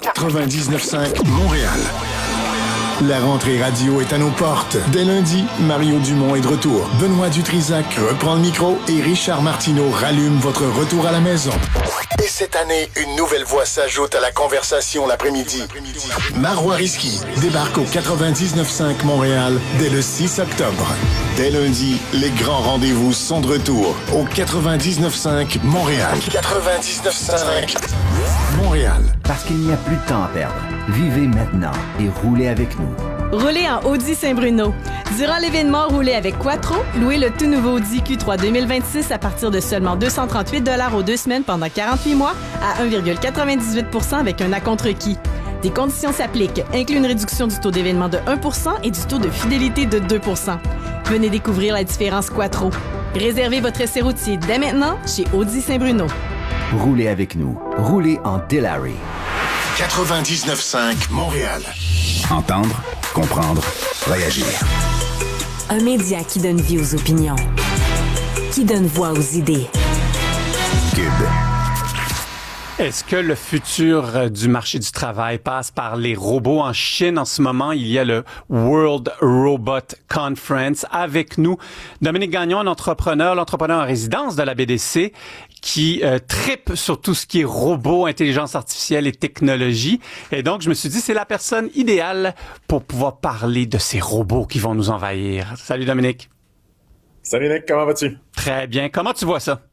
99.5 Montréal. La rentrée radio est à nos portes. Dès lundi, Mario Dumont est de retour. Benoît Dutrisac reprend le micro et Richard Martineau rallume votre retour à la maison. Et cette année, une nouvelle voix s'ajoute à la conversation l'après-midi. Marois Risky débarque au 99.5 Montréal dès le 6 octobre. Dès lundi, les grands rendez-vous sont de retour au 99.5 Montréal. 99.5 Montréal. Parce qu'il n'y a plus de temps à perdre. Vivez maintenant et roulez avec nous. Roulez en Audi Saint-Bruno. Durant l'événement Roulez avec Quattro, louez le tout nouveau Audi Q3 2026 à partir de seulement 238 $ aux 2 semaines pendant 48 mois à 1,98 % avec un acompte requis. Des conditions s'appliquent, inclut une réduction du taux d'événement de 1 % et du taux de fidélité de 2 %. Venez découvrir la différence Quattro. Réservez votre essai routier dès maintenant chez Audi Saint-Bruno. Roulez avec nous. Roulez en Delary. 99.5 Montréal. Entendre, comprendre, réagir. Un média qui donne vie aux opinions. Qui donne voix aux idées. Cube. Est-ce que le futur du marché du travail passe par les robots? En Chine, en ce moment, il y a le World Robot Conference. Avec nous, Dominique Gagnon, l'entrepreneur en résidence de la BDC, qui trippe sur tout ce qui est robots, intelligence artificielle et technologie. Et donc, je me suis dit, c'est la personne idéale pour pouvoir parler de ces robots qui vont nous envahir. Salut Dominique. Salut Nick, comment vas-tu? Très bien. Comment tu vois ça?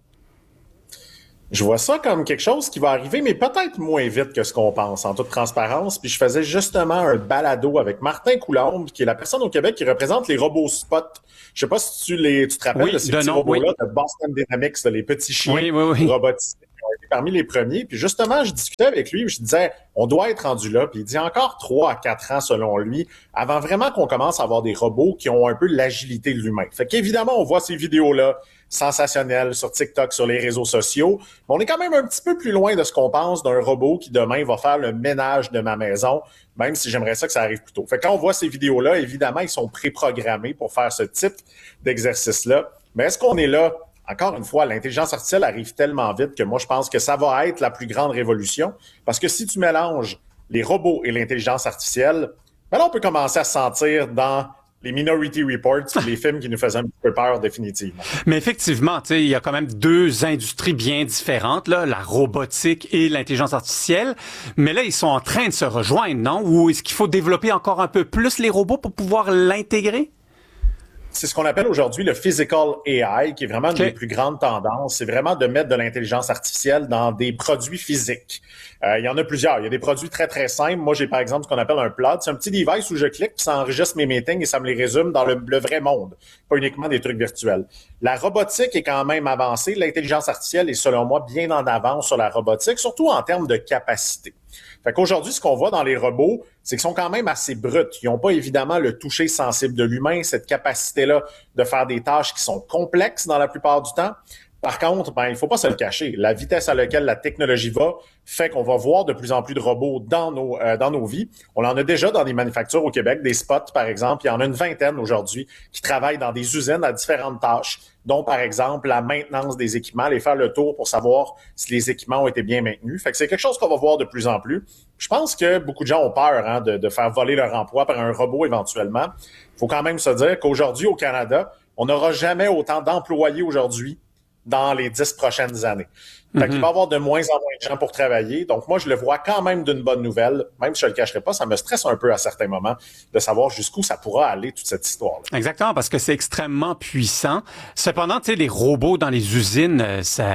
Je vois ça comme quelque chose qui va arriver, mais peut-être moins vite que ce qu'on pense, en toute transparence. Puis je faisais justement un balado avec Martin Coulombe, qui est la personne au Québec qui représente les robots Spot. Je sais pas si tu te rappelles de ces petits robots-là de Boston Dynamics, les petits chiens robotisés qui ont été parmi les premiers. Puis justement, je discutais avec lui, je disais, on doit être rendu là. Puis il dit encore 3 à 4 ans, selon lui, avant vraiment qu'on commence à avoir des robots qui ont un peu l'agilité de l'humain. Fait qu'évidemment, on voit ces vidéos-là sensationnelles sur TikTok, sur les réseaux sociaux. Mais on est quand même un petit peu plus loin de ce qu'on pense d'un robot qui demain va faire le ménage de ma maison, même si j'aimerais ça que ça arrive plus tôt. Fait que quand on voit ces vidéos-là, évidemment, ils sont préprogrammés pour faire ce type d'exercice-là. Mais est-ce qu'on est là? Encore une fois, l'intelligence artificielle arrive tellement vite que moi, je pense que ça va être la plus grande révolution. Parce que si tu mélanges les robots et l'intelligence artificielle, ben là, on peut commencer à se sentir dans les Minority Reports, les films qui nous faisaient un petit peu peur définitivement. Mais effectivement, tu sais, il y a quand même 2 industries bien différentes, là, la robotique et l'intelligence artificielle. Mais là, ils sont en train de se rejoindre, non? Ou est-ce qu'il faut développer encore un peu plus les robots pour pouvoir l'intégrer? C'est ce qu'on appelle aujourd'hui le physical AI, qui est vraiment une des plus grandes tendances. C'est vraiment de mettre de l'intelligence artificielle dans des produits physiques. Il y en a plusieurs. Il y a des produits très, très simples. Moi, j'ai par exemple ce qu'on appelle un Plod. C'est un petit device où je clique, puis ça enregistre mes meetings et ça me les résume dans le vrai monde, pas uniquement des trucs virtuels. La robotique est quand même avancée. L'intelligence artificielle est, selon moi, bien en avance sur la robotique, surtout en termes de capacité. Fait qu'aujourd'hui, ce qu'on voit dans les robots, c'est qu'ils sont quand même assez bruts. Ils n'ont pas évidemment le toucher sensible de l'humain, cette capacité-là de faire des tâches qui sont complexes dans la plupart du temps. Par contre, il faut pas se le cacher. La vitesse à laquelle la technologie va fait qu'on va voir de plus en plus de robots dans nos vies. On en a déjà dans des manufactures au Québec, des Spots par exemple. Il y en a une 20aine aujourd'hui qui travaillent dans des usines à différentes tâches, dont par exemple la maintenance des équipements, aller faire le tour pour savoir si les équipements ont été bien maintenus. Fait que c'est quelque chose qu'on va voir de plus en plus. Je pense que beaucoup de gens ont peur de faire voler leur emploi par un robot éventuellement. Il faut quand même se dire qu'aujourd'hui au Canada, on n'aura jamais autant d'employés aujourd'hui dans les 10 prochaines années. Fait qu'il va y avoir de moins en moins de gens pour travailler. Donc, moi, je le vois quand même d'une bonne nouvelle. Même si je le cacherai pas, ça me stresse un peu à certains moments de savoir jusqu'où ça pourra aller, toute cette histoire-là. Exactement, parce que c'est extrêmement puissant. Cependant, tu sais, les robots dans les usines,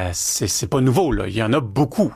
c'est pas nouveau, là. Il y en a beaucoup.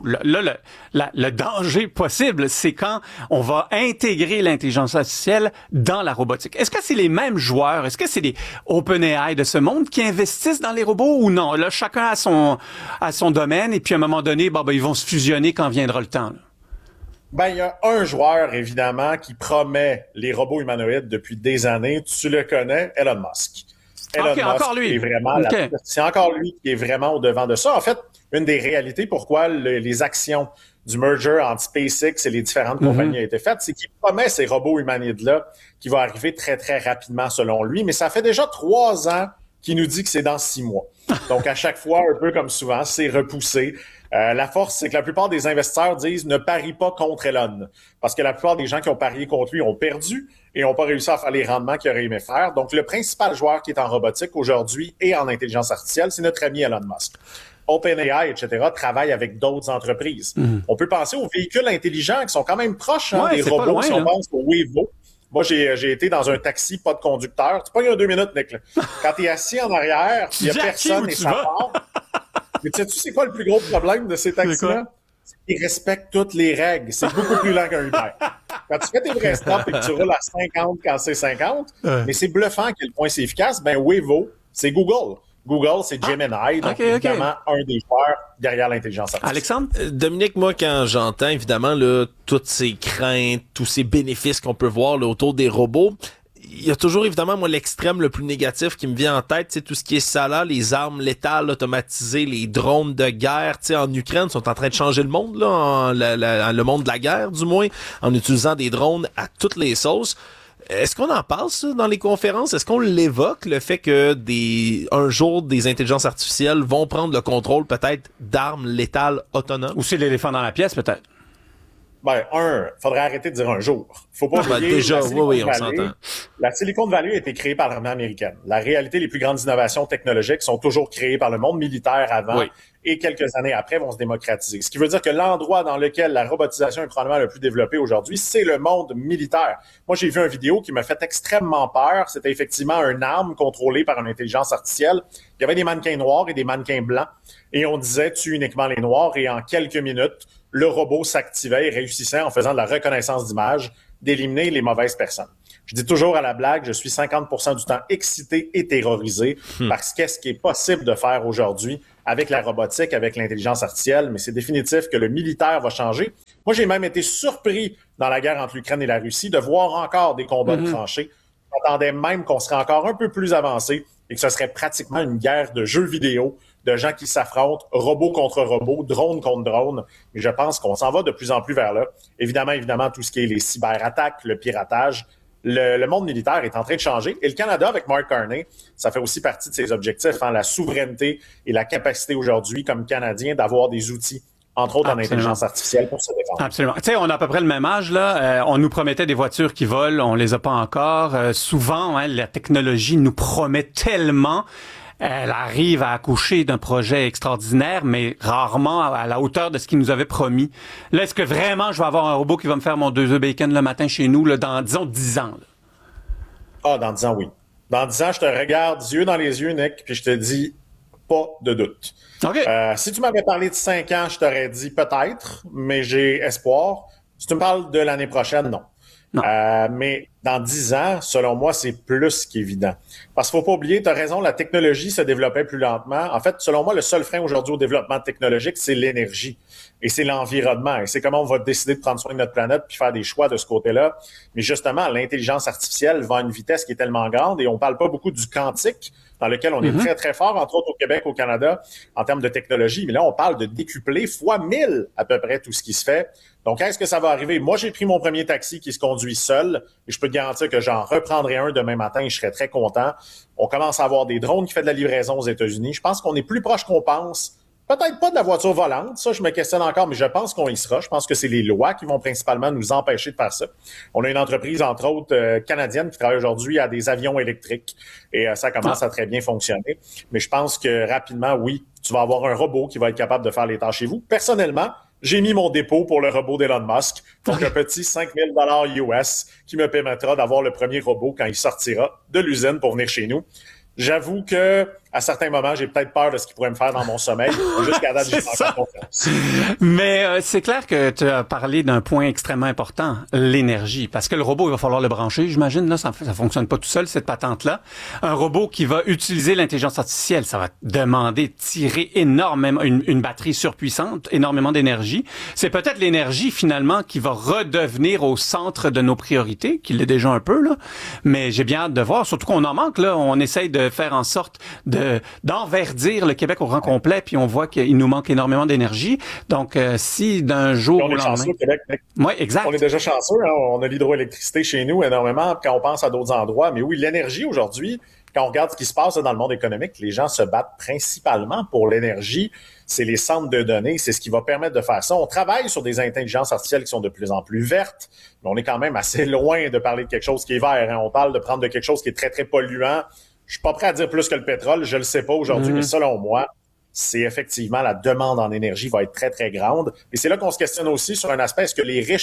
Le danger possible, c'est quand on va intégrer l'intelligence artificielle dans la robotique. Est-ce que c'est les mêmes joueurs? Est-ce que c'est les OpenAI de ce monde qui investissent dans les robots ou non? Là, chacun a son domaine. Et puis, à un moment donné, ils vont se fusionner quand viendra le temps. Il y a un joueur, évidemment, qui promet les robots humanoïdes depuis des années. Tu le connais, Elon Musk. Elon Musk encore lui. Est vraiment c'est encore lui qui est vraiment au devant de ça. En fait, une des réalités pourquoi les actions du merger entre SpaceX et les différentes compagnies a été faite, c'est qu'il promet ces robots humanoïdes-là qui vont arriver très, très rapidement, selon lui. Mais ça fait déjà 3 ans qu'il nous dit que c'est dans 6 mois. Donc, à chaque fois, un peu comme souvent, c'est repoussé. La force, c'est que la plupart des investisseurs disent « ne parie pas contre Elon ». Parce que la plupart des gens qui ont parié contre lui ont perdu et n'ont pas réussi à faire les rendements qu'ils auraient aimé faire. Donc, le principal joueur qui est en robotique aujourd'hui et en intelligence artificielle, c'est notre ami Elon Musk. OpenAI, etc., travaillent avec d'autres entreprises. On peut penser aux véhicules intelligents qui sont quand même proches des robots, si on pense au Waymo. Moi, j'ai été dans un taxi, pas de conducteur. C'est pas il y a 2 minutes, Nick. Là. Quand t'es assis en arrière, il y a personne et ça part. Mais tu sais, c'est quoi le plus gros problème de ces taxis-là? qui respecte toutes les règles. C'est beaucoup plus lent qu'un Uber. Quand tu fais tes vrais stops et que tu roules à 50 quand c'est 50, mais c'est bluffant à quel point c'est efficace, ben Waymo, c'est Google. Google, c'est Gemini, donc évidemment un des joueurs derrière l'intelligence artificielle. Alexandre? Dominique, moi, quand j'entends évidemment là, toutes ces craintes, tous ces bénéfices qu'on peut voir là, autour des robots, il y a toujours évidemment moi l'extrême le plus négatif qui me vient en tête, c'est tout ce qui est ça là, les armes létales automatisées, les drones de guerre, tu sais, en Ukraine sont en train de changer le monde là, le monde de la guerre du moins, en utilisant des drones à toutes les sauces. Est-ce qu'on en parle ça dans les conférences? Est-ce qu'on l'évoque, le fait que un jour des intelligences artificielles vont prendre le contrôle peut-être d'armes létales autonomes? Ou c'est l'éléphant dans la pièce peut-être? Ben, faudrait arrêter de dire un jour. Faut pas oublier, déjà, oui, on s'entend. La Silicon Valley a été créée par l'armée américaine. La réalité, les plus grandes innovations technologiques sont toujours créées par le monde militaire avant et quelques années après vont se démocratiser. Ce qui veut dire que l'endroit dans lequel la robotisation est probablement le plus développée aujourd'hui, c'est le monde militaire. Moi, j'ai vu une vidéo qui m'a fait extrêmement peur. C'était effectivement une arme contrôlée par une intelligence artificielle. Il y avait des mannequins noirs et des mannequins blancs et on disait tue uniquement les noirs et en quelques minutes, le robot s'activait et réussissait en faisant de la reconnaissance d'image d'éliminer les mauvaises personnes. Je dis toujours à la blague, je suis 50% du temps excité et terrorisé parce qu'est-ce qui est possible de faire aujourd'hui avec la robotique, avec l'intelligence artificielle, mais c'est définitif que le militaire va changer. Moi, j'ai même été surpris dans la guerre entre l'Ukraine et la Russie de voir encore des combats de tranchées. J'attendais même qu'on serait encore un peu plus avancé et que ce serait pratiquement une guerre de jeux vidéo, de gens qui s'affrontent, robots contre robots, drone contre drone. Et je pense qu'on s'en va de plus en plus vers là. Évidemment, tout ce qui est les cyberattaques, le piratage, le monde militaire est en train de changer. Et le Canada, avec Mark Carney, ça fait aussi partie de ses objectifs, la souveraineté et la capacité aujourd'hui, comme Canadien, d'avoir des outils, entre autres en intelligence artificielle, pour se défendre. Absolument. Tu sais, on a à peu près le même âge, là. On nous promettait des voitures qui volent, on les a pas encore. Souvent, la technologie nous promet tellement. Elle arrive à accoucher d'un projet extraordinaire, mais rarement à la hauteur de ce qu'il nous avait promis. Là, est-ce que vraiment je vais avoir un robot qui va me faire mon 2 œufs bacon le matin chez nous, là, dans, disons, 10 ans? Là? Ah, dans 10 ans, oui. Dans 10 ans, je te regarde yeux dans les yeux, Nick, puis je te dis pas de doute. Okay. Si tu m'avais parlé de 5 ans, je t'aurais dit peut-être, mais j'ai espoir. Si tu me parles de l'année prochaine, non. Mais dans 10 ans, selon moi, c'est plus qu'évident. Parce qu'il faut pas oublier, tu as raison, la technologie se développait plus lentement. En fait, selon moi, le seul frein aujourd'hui au développement technologique, c'est l'énergie et c'est l'environnement. Et c'est comment on va décider de prendre soin de notre planète puis faire des choix de ce côté-là. Mais justement, l'intelligence artificielle va à une vitesse qui est tellement grande et on parle pas beaucoup du quantique, dans lequel on est très, très fort, entre autres au Québec, au Canada, en termes de technologie. Mais là, on parle de décupler fois 1000 à peu près tout ce qui se fait. Donc, est-ce que ça va arriver? Moi, j'ai pris mon premier taxi qui se conduit seul et je peux te garantir que j'en reprendrai un demain matin et je serai très content. On commence à avoir des drones qui font de la livraison aux États-Unis. Je pense qu'on est plus proche qu'on pense. Peut-être pas de la voiture volante, ça je me questionne encore, mais je pense qu'on y sera. Je pense que c'est les lois qui vont principalement nous empêcher de faire ça. On a une entreprise, entre autres, canadienne qui travaille aujourd'hui à des avions électriques et ça commence à très bien fonctionner. Mais je pense que rapidement, oui, tu vas avoir un robot qui va être capable de faire les tâches chez vous. Personnellement, j'ai mis mon dépôt pour le robot d'Elon Musk pour un petit 5 000 $ US qui me permettra d'avoir le premier robot quand il sortira de l'usine pour venir chez nous. J'avoue que à certains moments, j'ai peut-être peur de ce qu'il pourrait me faire dans mon sommeil. Jusqu'à date, j'ai encore confiance. Mais c'est clair que tu as parlé d'un point extrêmement important, l'énergie. Parce que le robot, il va falloir le brancher. J'imagine, là, ça fonctionne pas tout seul, cette patente-là. Un robot qui va utiliser l'intelligence artificielle, ça va demander de tirer énormément, une batterie surpuissante, énormément d'énergie. C'est peut-être l'énergie, finalement, qui va redevenir au centre de nos priorités, qui l'est déjà un peu, là. Mais j'ai bien hâte de voir, surtout qu'on en manque, là. On essaye de faire en sorte d'enverdir le Québec au grand complet, puis on voit qu'il nous manque énormément d'énergie. Donc, si d'un jour au lendemain... au Québec. Oui, exact. On est déjà chanceux, hein? On a l'hydroélectricité chez nous énormément quand on pense à d'autres endroits. Mais oui, l'énergie aujourd'hui, quand on regarde ce qui se passe dans le monde économique, les gens se battent principalement pour l'énergie. C'est les centres de données, c'est ce qui va permettre de faire ça. On travaille sur des intelligences artificielles qui sont de plus en plus vertes, mais on est quand même assez loin de parler de quelque chose qui est vert, hein? On parle de prendre de quelque chose qui est très, très polluant. Je suis pas prêt à dire plus que le pétrole, je le sais pas aujourd'hui, mais selon moi, c'est effectivement la demande en énergie va être très, très grande. Et c'est là qu'on se questionne aussi sur un aspect, est-ce que les riches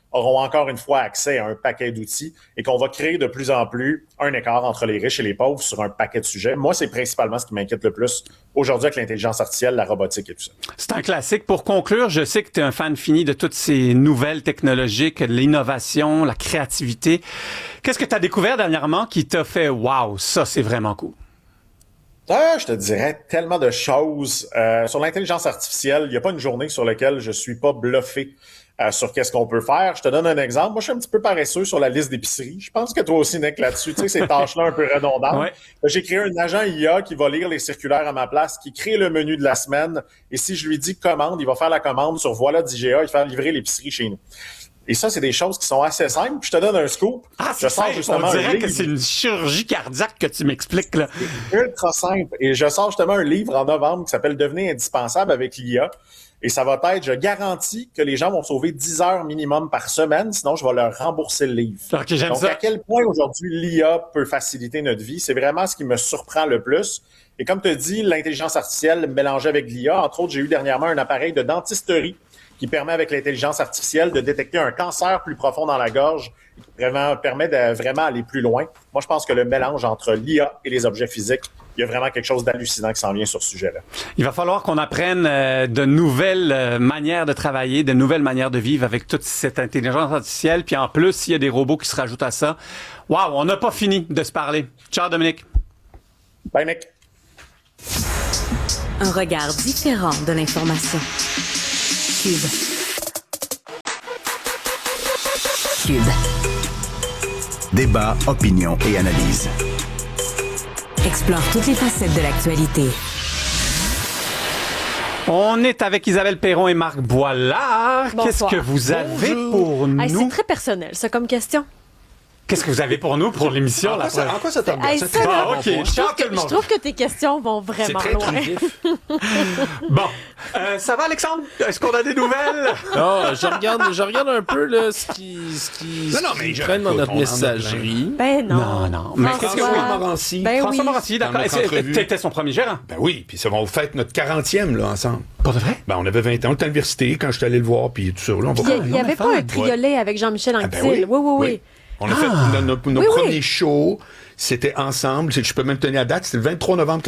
auront encore une fois accès à un paquet d'outils et qu'on va créer de plus en plus un écart entre les riches et les pauvres sur un paquet de sujets. Moi, c'est principalement ce qui m'inquiète le plus aujourd'hui avec l'intelligence artificielle, la robotique et tout ça. C'est un classique. Pour conclure, je sais que tu es un fan fini de toutes ces nouvelles technologiques, l'innovation, la créativité. Qu'est-ce que tu as découvert dernièrement qui t'a fait « Wow, ça, c'est vraiment cool ». Je te dirais tellement de choses. Sur l'intelligence artificielle, il n'y a pas une journée sur laquelle je suis pas bluffé sur qu'est-ce qu'on peut faire. Je te donne un exemple. Moi, je suis un petit peu paresseux sur la liste d'épicerie. Je pense que toi aussi, Nick, là-dessus, tu sais, ces tâches-là un peu redondantes. Ouais. J'ai créé un agent IA qui va lire les circulaires à ma place, qui crée le menu de la semaine. Et si je lui dis commande, il va faire la commande sur Voilà d'IGA et faire livrer l'épicerie chez nous. Et ça, c'est des choses qui sont assez simples. Je te donne un scoop. C'est simple. On dirait que c'est une chirurgie cardiaque que tu m'expliques, là. C'est ultra simple. Et je sors justement un livre en novembre qui s'appelle « Devenir indispensable avec l'IA ». Et ça va être, je garantis que les gens vont sauver 10 heures minimum par semaine, sinon je vais leur rembourser le livre. Okay, j'aime Donc, ça. à quel point aujourd'hui l'IA peut faciliter notre vie, c'est vraiment ce qui me surprend le plus. Et comme tu as dit, l'intelligence artificielle mélangée avec l'IA, entre autres, j'ai eu dernièrement un appareil de dentisterie qui permet avec l'intelligence artificielle de détecter un cancer plus profond dans la gorge, qui permet de vraiment aller plus loin. Moi, je pense que le mélange entre l'IA et les objets physiques, il y a vraiment quelque chose d'hallucinant qui s'en vient sur ce sujet-là. Il va falloir qu'on apprenne de nouvelles manières de travailler, de nouvelles manières de vivre avec toute cette intelligence artificielle. Puis en plus, il y a des robots qui se rajoutent à ça. Waouh, on n'a pas fini de se parler. Ciao, Dominique. Bye, Nick. Un regard différent de l'information. Cube. Débat, opinion et analyse. Explore toutes les facettes de l'actualité. On est avec Isabelle Perron et Marc Boilard. Bonsoir. Qu'est-ce que vous avez pour nous? C'est très personnel, ça, comme question. Qu'est-ce que vous avez pour nous pour l'émission? En quoi ça tombe bien? Je trouve que tes questions vont vraiment loin. Bon. Ça va, Alexandre? Est-ce qu'on a des nouvelles? Non, je regarde un peu là, ce qui traîne dans notre messagerie. Ben non. Non. Mais François Morancy. François Morancy, d'accord. T'étais son premier gérant? Ben oui, puis ça va fêter notre 40e là, ensemble. Pas de vrai? Ben on avait 20 ans, on était à l'université quand je suis allé le voir, puis tout ça. Là, il n'y avait pas un triolet avec Jean-Michel Anctil? Oui. On a fait nos premiers shows, c'était ensemble. Je peux même tenir la date, c'était le 23 novembre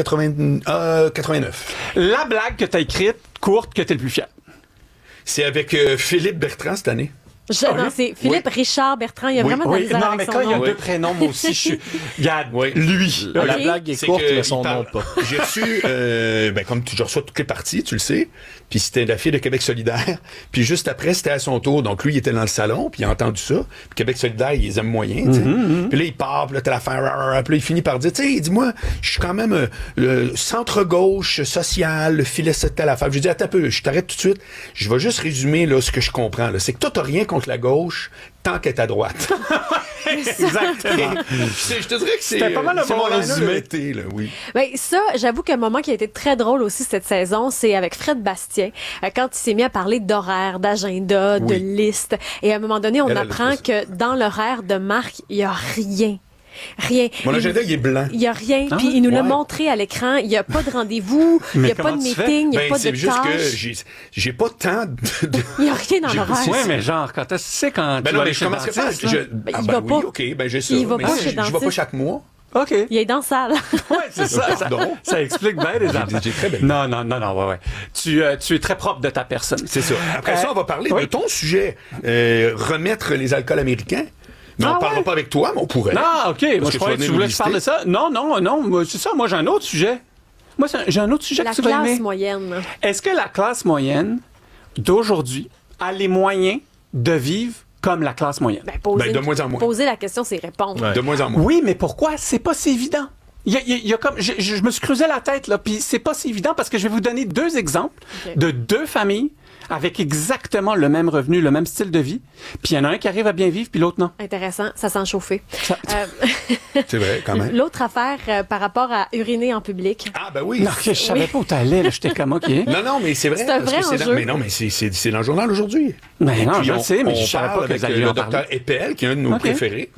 89. La blague que tu as écrite, courte, que tu es le plus fier? C'est avec Philippe Bertrand cette année. Non, c'est Philippe Richard Bertrand. Il y a vraiment de la misère avec son nom. Non, mais quand il y a deux prénoms, moi aussi, je suis... Regarde, lui. La blague est courte, mais son nom pas. J'ai reçu, comme je reçois toutes les parties, tu le sais, puis c'était la fille de Québec solidaire, puis juste après, c'était à son tour. Donc lui, il était dans le salon, puis il a entendu ça. Puis Québec solidaire, ils aiment moyen, tu sais. Puis là, il part, puis là, t'as l'affaire, puis là, il finit par dire, tu sais, dis-moi, je suis quand même le centre-gauche social, le filet cette telle affaire. Je lui dis, attends un peu, je t'arrête tout de suite. Je vais juste résumer là, ce que je comprends. Là. C'est que toi, t'as rien contre la gauche tant qu'elle est à droite. Exactement. Je te dirais que c'était pas mal un bon résumé. Là, oui. Ben, ça, j'avoue qu'un moment qui a été très drôle aussi cette saison, c'est avec Fred Bastien, quand il s'est mis à parler d'horaire, d'agenda, de liste. Et à un moment donné, on apprend que dans l'horaire de Marc, il n'y a rien. Mon agenda, il est blanc. Il n'y a rien. Puis il nous l'a montré à l'écran. Il n'y a pas de rendez-vous. Il n'y a pas de meeting. Il n'y a pas de c'est juste tâche. que j'ai pas tant de... Il n'y a rien dans l'horaire. Oui, mais genre, quand est-ce que c'est quand tu vas aller chez le dentiste? Il va pas. OK, j'ai ça. Il va pas chez le dentiste. Je vais pas chaque mois. OK. Il est dans la salle. Oui, c'est ça. Ça explique bien les affaires. J'ai très belle. Non, ouais. Tu es très propre de ta personne. C'est ça. Après ça, on va parler de ton sujet. Remettre les alcools américains. Mais on ne parlera pas avec toi, mais on pourrait. Ah, OK. Moi, je croyais que tu voulais que je parle de ça. Non. C'est ça. Moi, j'ai un autre sujet. J'ai un autre sujet que tu vas aimer. La classe moyenne. Est-ce que la classe moyenne d'aujourd'hui a les moyens de vivre comme la classe moyenne? De moins en moins. Poser la question, c'est répondre. Ouais. De moins en moins. Oui, mais pourquoi? C'est pas si évident. Il y a comme, je me suis creusé la tête, là, puis c'est pas si évident parce que je vais vous donner deux exemples de deux familles avec exactement le même revenu, le même style de vie. Puis il y en a un qui arrive à bien vivre, puis l'autre non. Intéressant, ça sent chauffer. C'est vrai, quand même. L'autre affaire par rapport à uriner en public. Ah, ben oui. Non, je savais pas où t'allais, là. J'étais comme, OK. Non, mais c'est vrai. C'est un vrai enjeu. Mais non, mais c'est dans le journal aujourd'hui. Mais non, je le sais, mais je savais pas que avec vous alliez le en parler. docteur Eppel, qui est un de nos préférés. Ouais.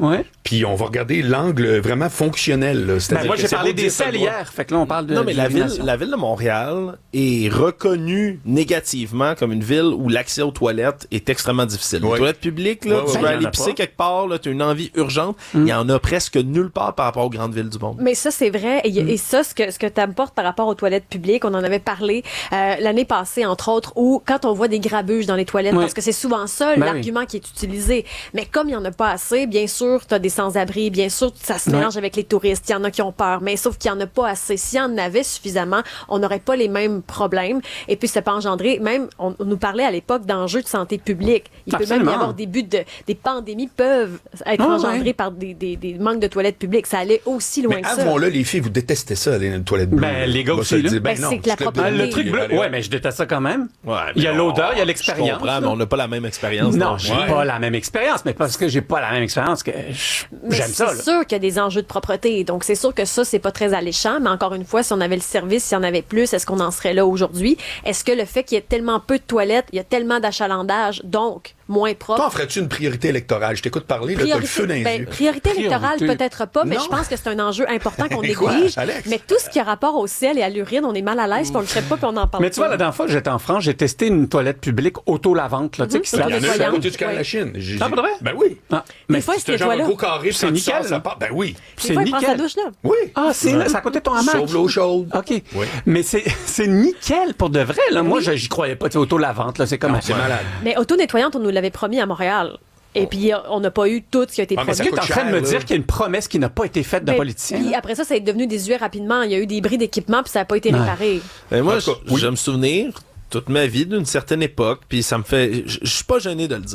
Puis on va regarder l'angle vraiment fonctionnel. Là. Ben moi, j'ai parlé des selles hier. Fait que là, on parle de. Non, mais la ville de Montréal est reconnue négativement comme une ville où l'accès aux toilettes est extrêmement difficile. Les toilettes publiques, là, tu vas aller pisser quelque part, tu as une envie urgente. Il y en a presque nulle part par rapport aux grandes villes du monde. Mais ça, c'est vrai. Et ça, ce que tu apportes par rapport aux toilettes publiques, on en avait parlé l'année passée, entre autres, où quand on voit des grabuges dans les toilettes, parce que c'est souvent ça l'argument qui est utilisé. Mais comme il n'y en a pas assez, bien sûr, tu as des sans-abri, bien sûr, ça se mélange avec les touristes. Il y en a qui ont peur, mais sauf qu'il n'y en a pas assez. S'il y en avait suffisamment, on n'aurait pas les mêmes problèmes. Et puis, ça peut engendrer, même, on nous parlait à l'époque d'enjeux de santé publique. Il peut même y avoir des pandémies peuvent être engendrées par des manques de toilettes publiques. Ça allait aussi loin que ça. Mais avouons-le, les filles, vous détestez ça, les toilettes bleues. Ben, les gars aussi, là. C'est que la propreté. Le truc bleu, mais je déteste ça quand même. Il y a l'odeur, il y a l'expérience. Je comprends, mais on n'a pas la même expérience. Non, j'ai pas la même expérience, mais parce que j'ai pas la même expérience que j'aime ça. C'est sûr qu'il y a des enjeux de propreté, donc c'est sûr que ça, c'est pas très alléchant, mais encore une fois, si on avait le service, s'il y en avait plus, est-ce qu'on en serait là aujourd'hui? Est-ce que le fait qu'il y ait tellement peu de toilettes, il y a tellement d'achalandage, donc moins propre... Toi, en ferais-tu une priorité électorale? Je t'écoute parler, là, t'as le feu dans les yeux. Priorité électorale, peut-être pas, mais je pense que c'est un enjeu important qu'on néglige. Mais tout ce qui a rapport au ciel et à l'urine, on est mal à l'aise, puis on le traite pas, puis on en parle pas. Mais tu vois, la dernière fois que j'étais en France, j'ai testé une toilette publique auto-lavante, là, tu sais, qui se lave. Il y en a à côté du camp de la Chine. Ah, pas vrai? Ben oui. Mais fois, c'est genre un gros carré, c'est nickel. Ben oui. C'est nickel. Oui. Ah, c'est à côté de ton hamac. Sauve l'eau chaude. OK. Mais c'est nickel pour de vrai, là. Moi, j'y croyais pas, tu sais, auto-lavante, là, c'est comme... C'est malade. Mais auto-nettoyante, on nous l'avait promis à Montréal. Et puis, on n'a pas eu tout ce qui a été promis. Est-ce que tu es en train de me dire qu'il y a une promesse qui n'a pas été faite d'un politicien? Puis après ça est devenu désuet rapidement. Il y a eu des bris d'équipement, puis ça n'a pas été réparé. Moi, je me souvenir toute ma vie d'une certaine époque, puis ça me fait... Je suis pas gêné de le dire.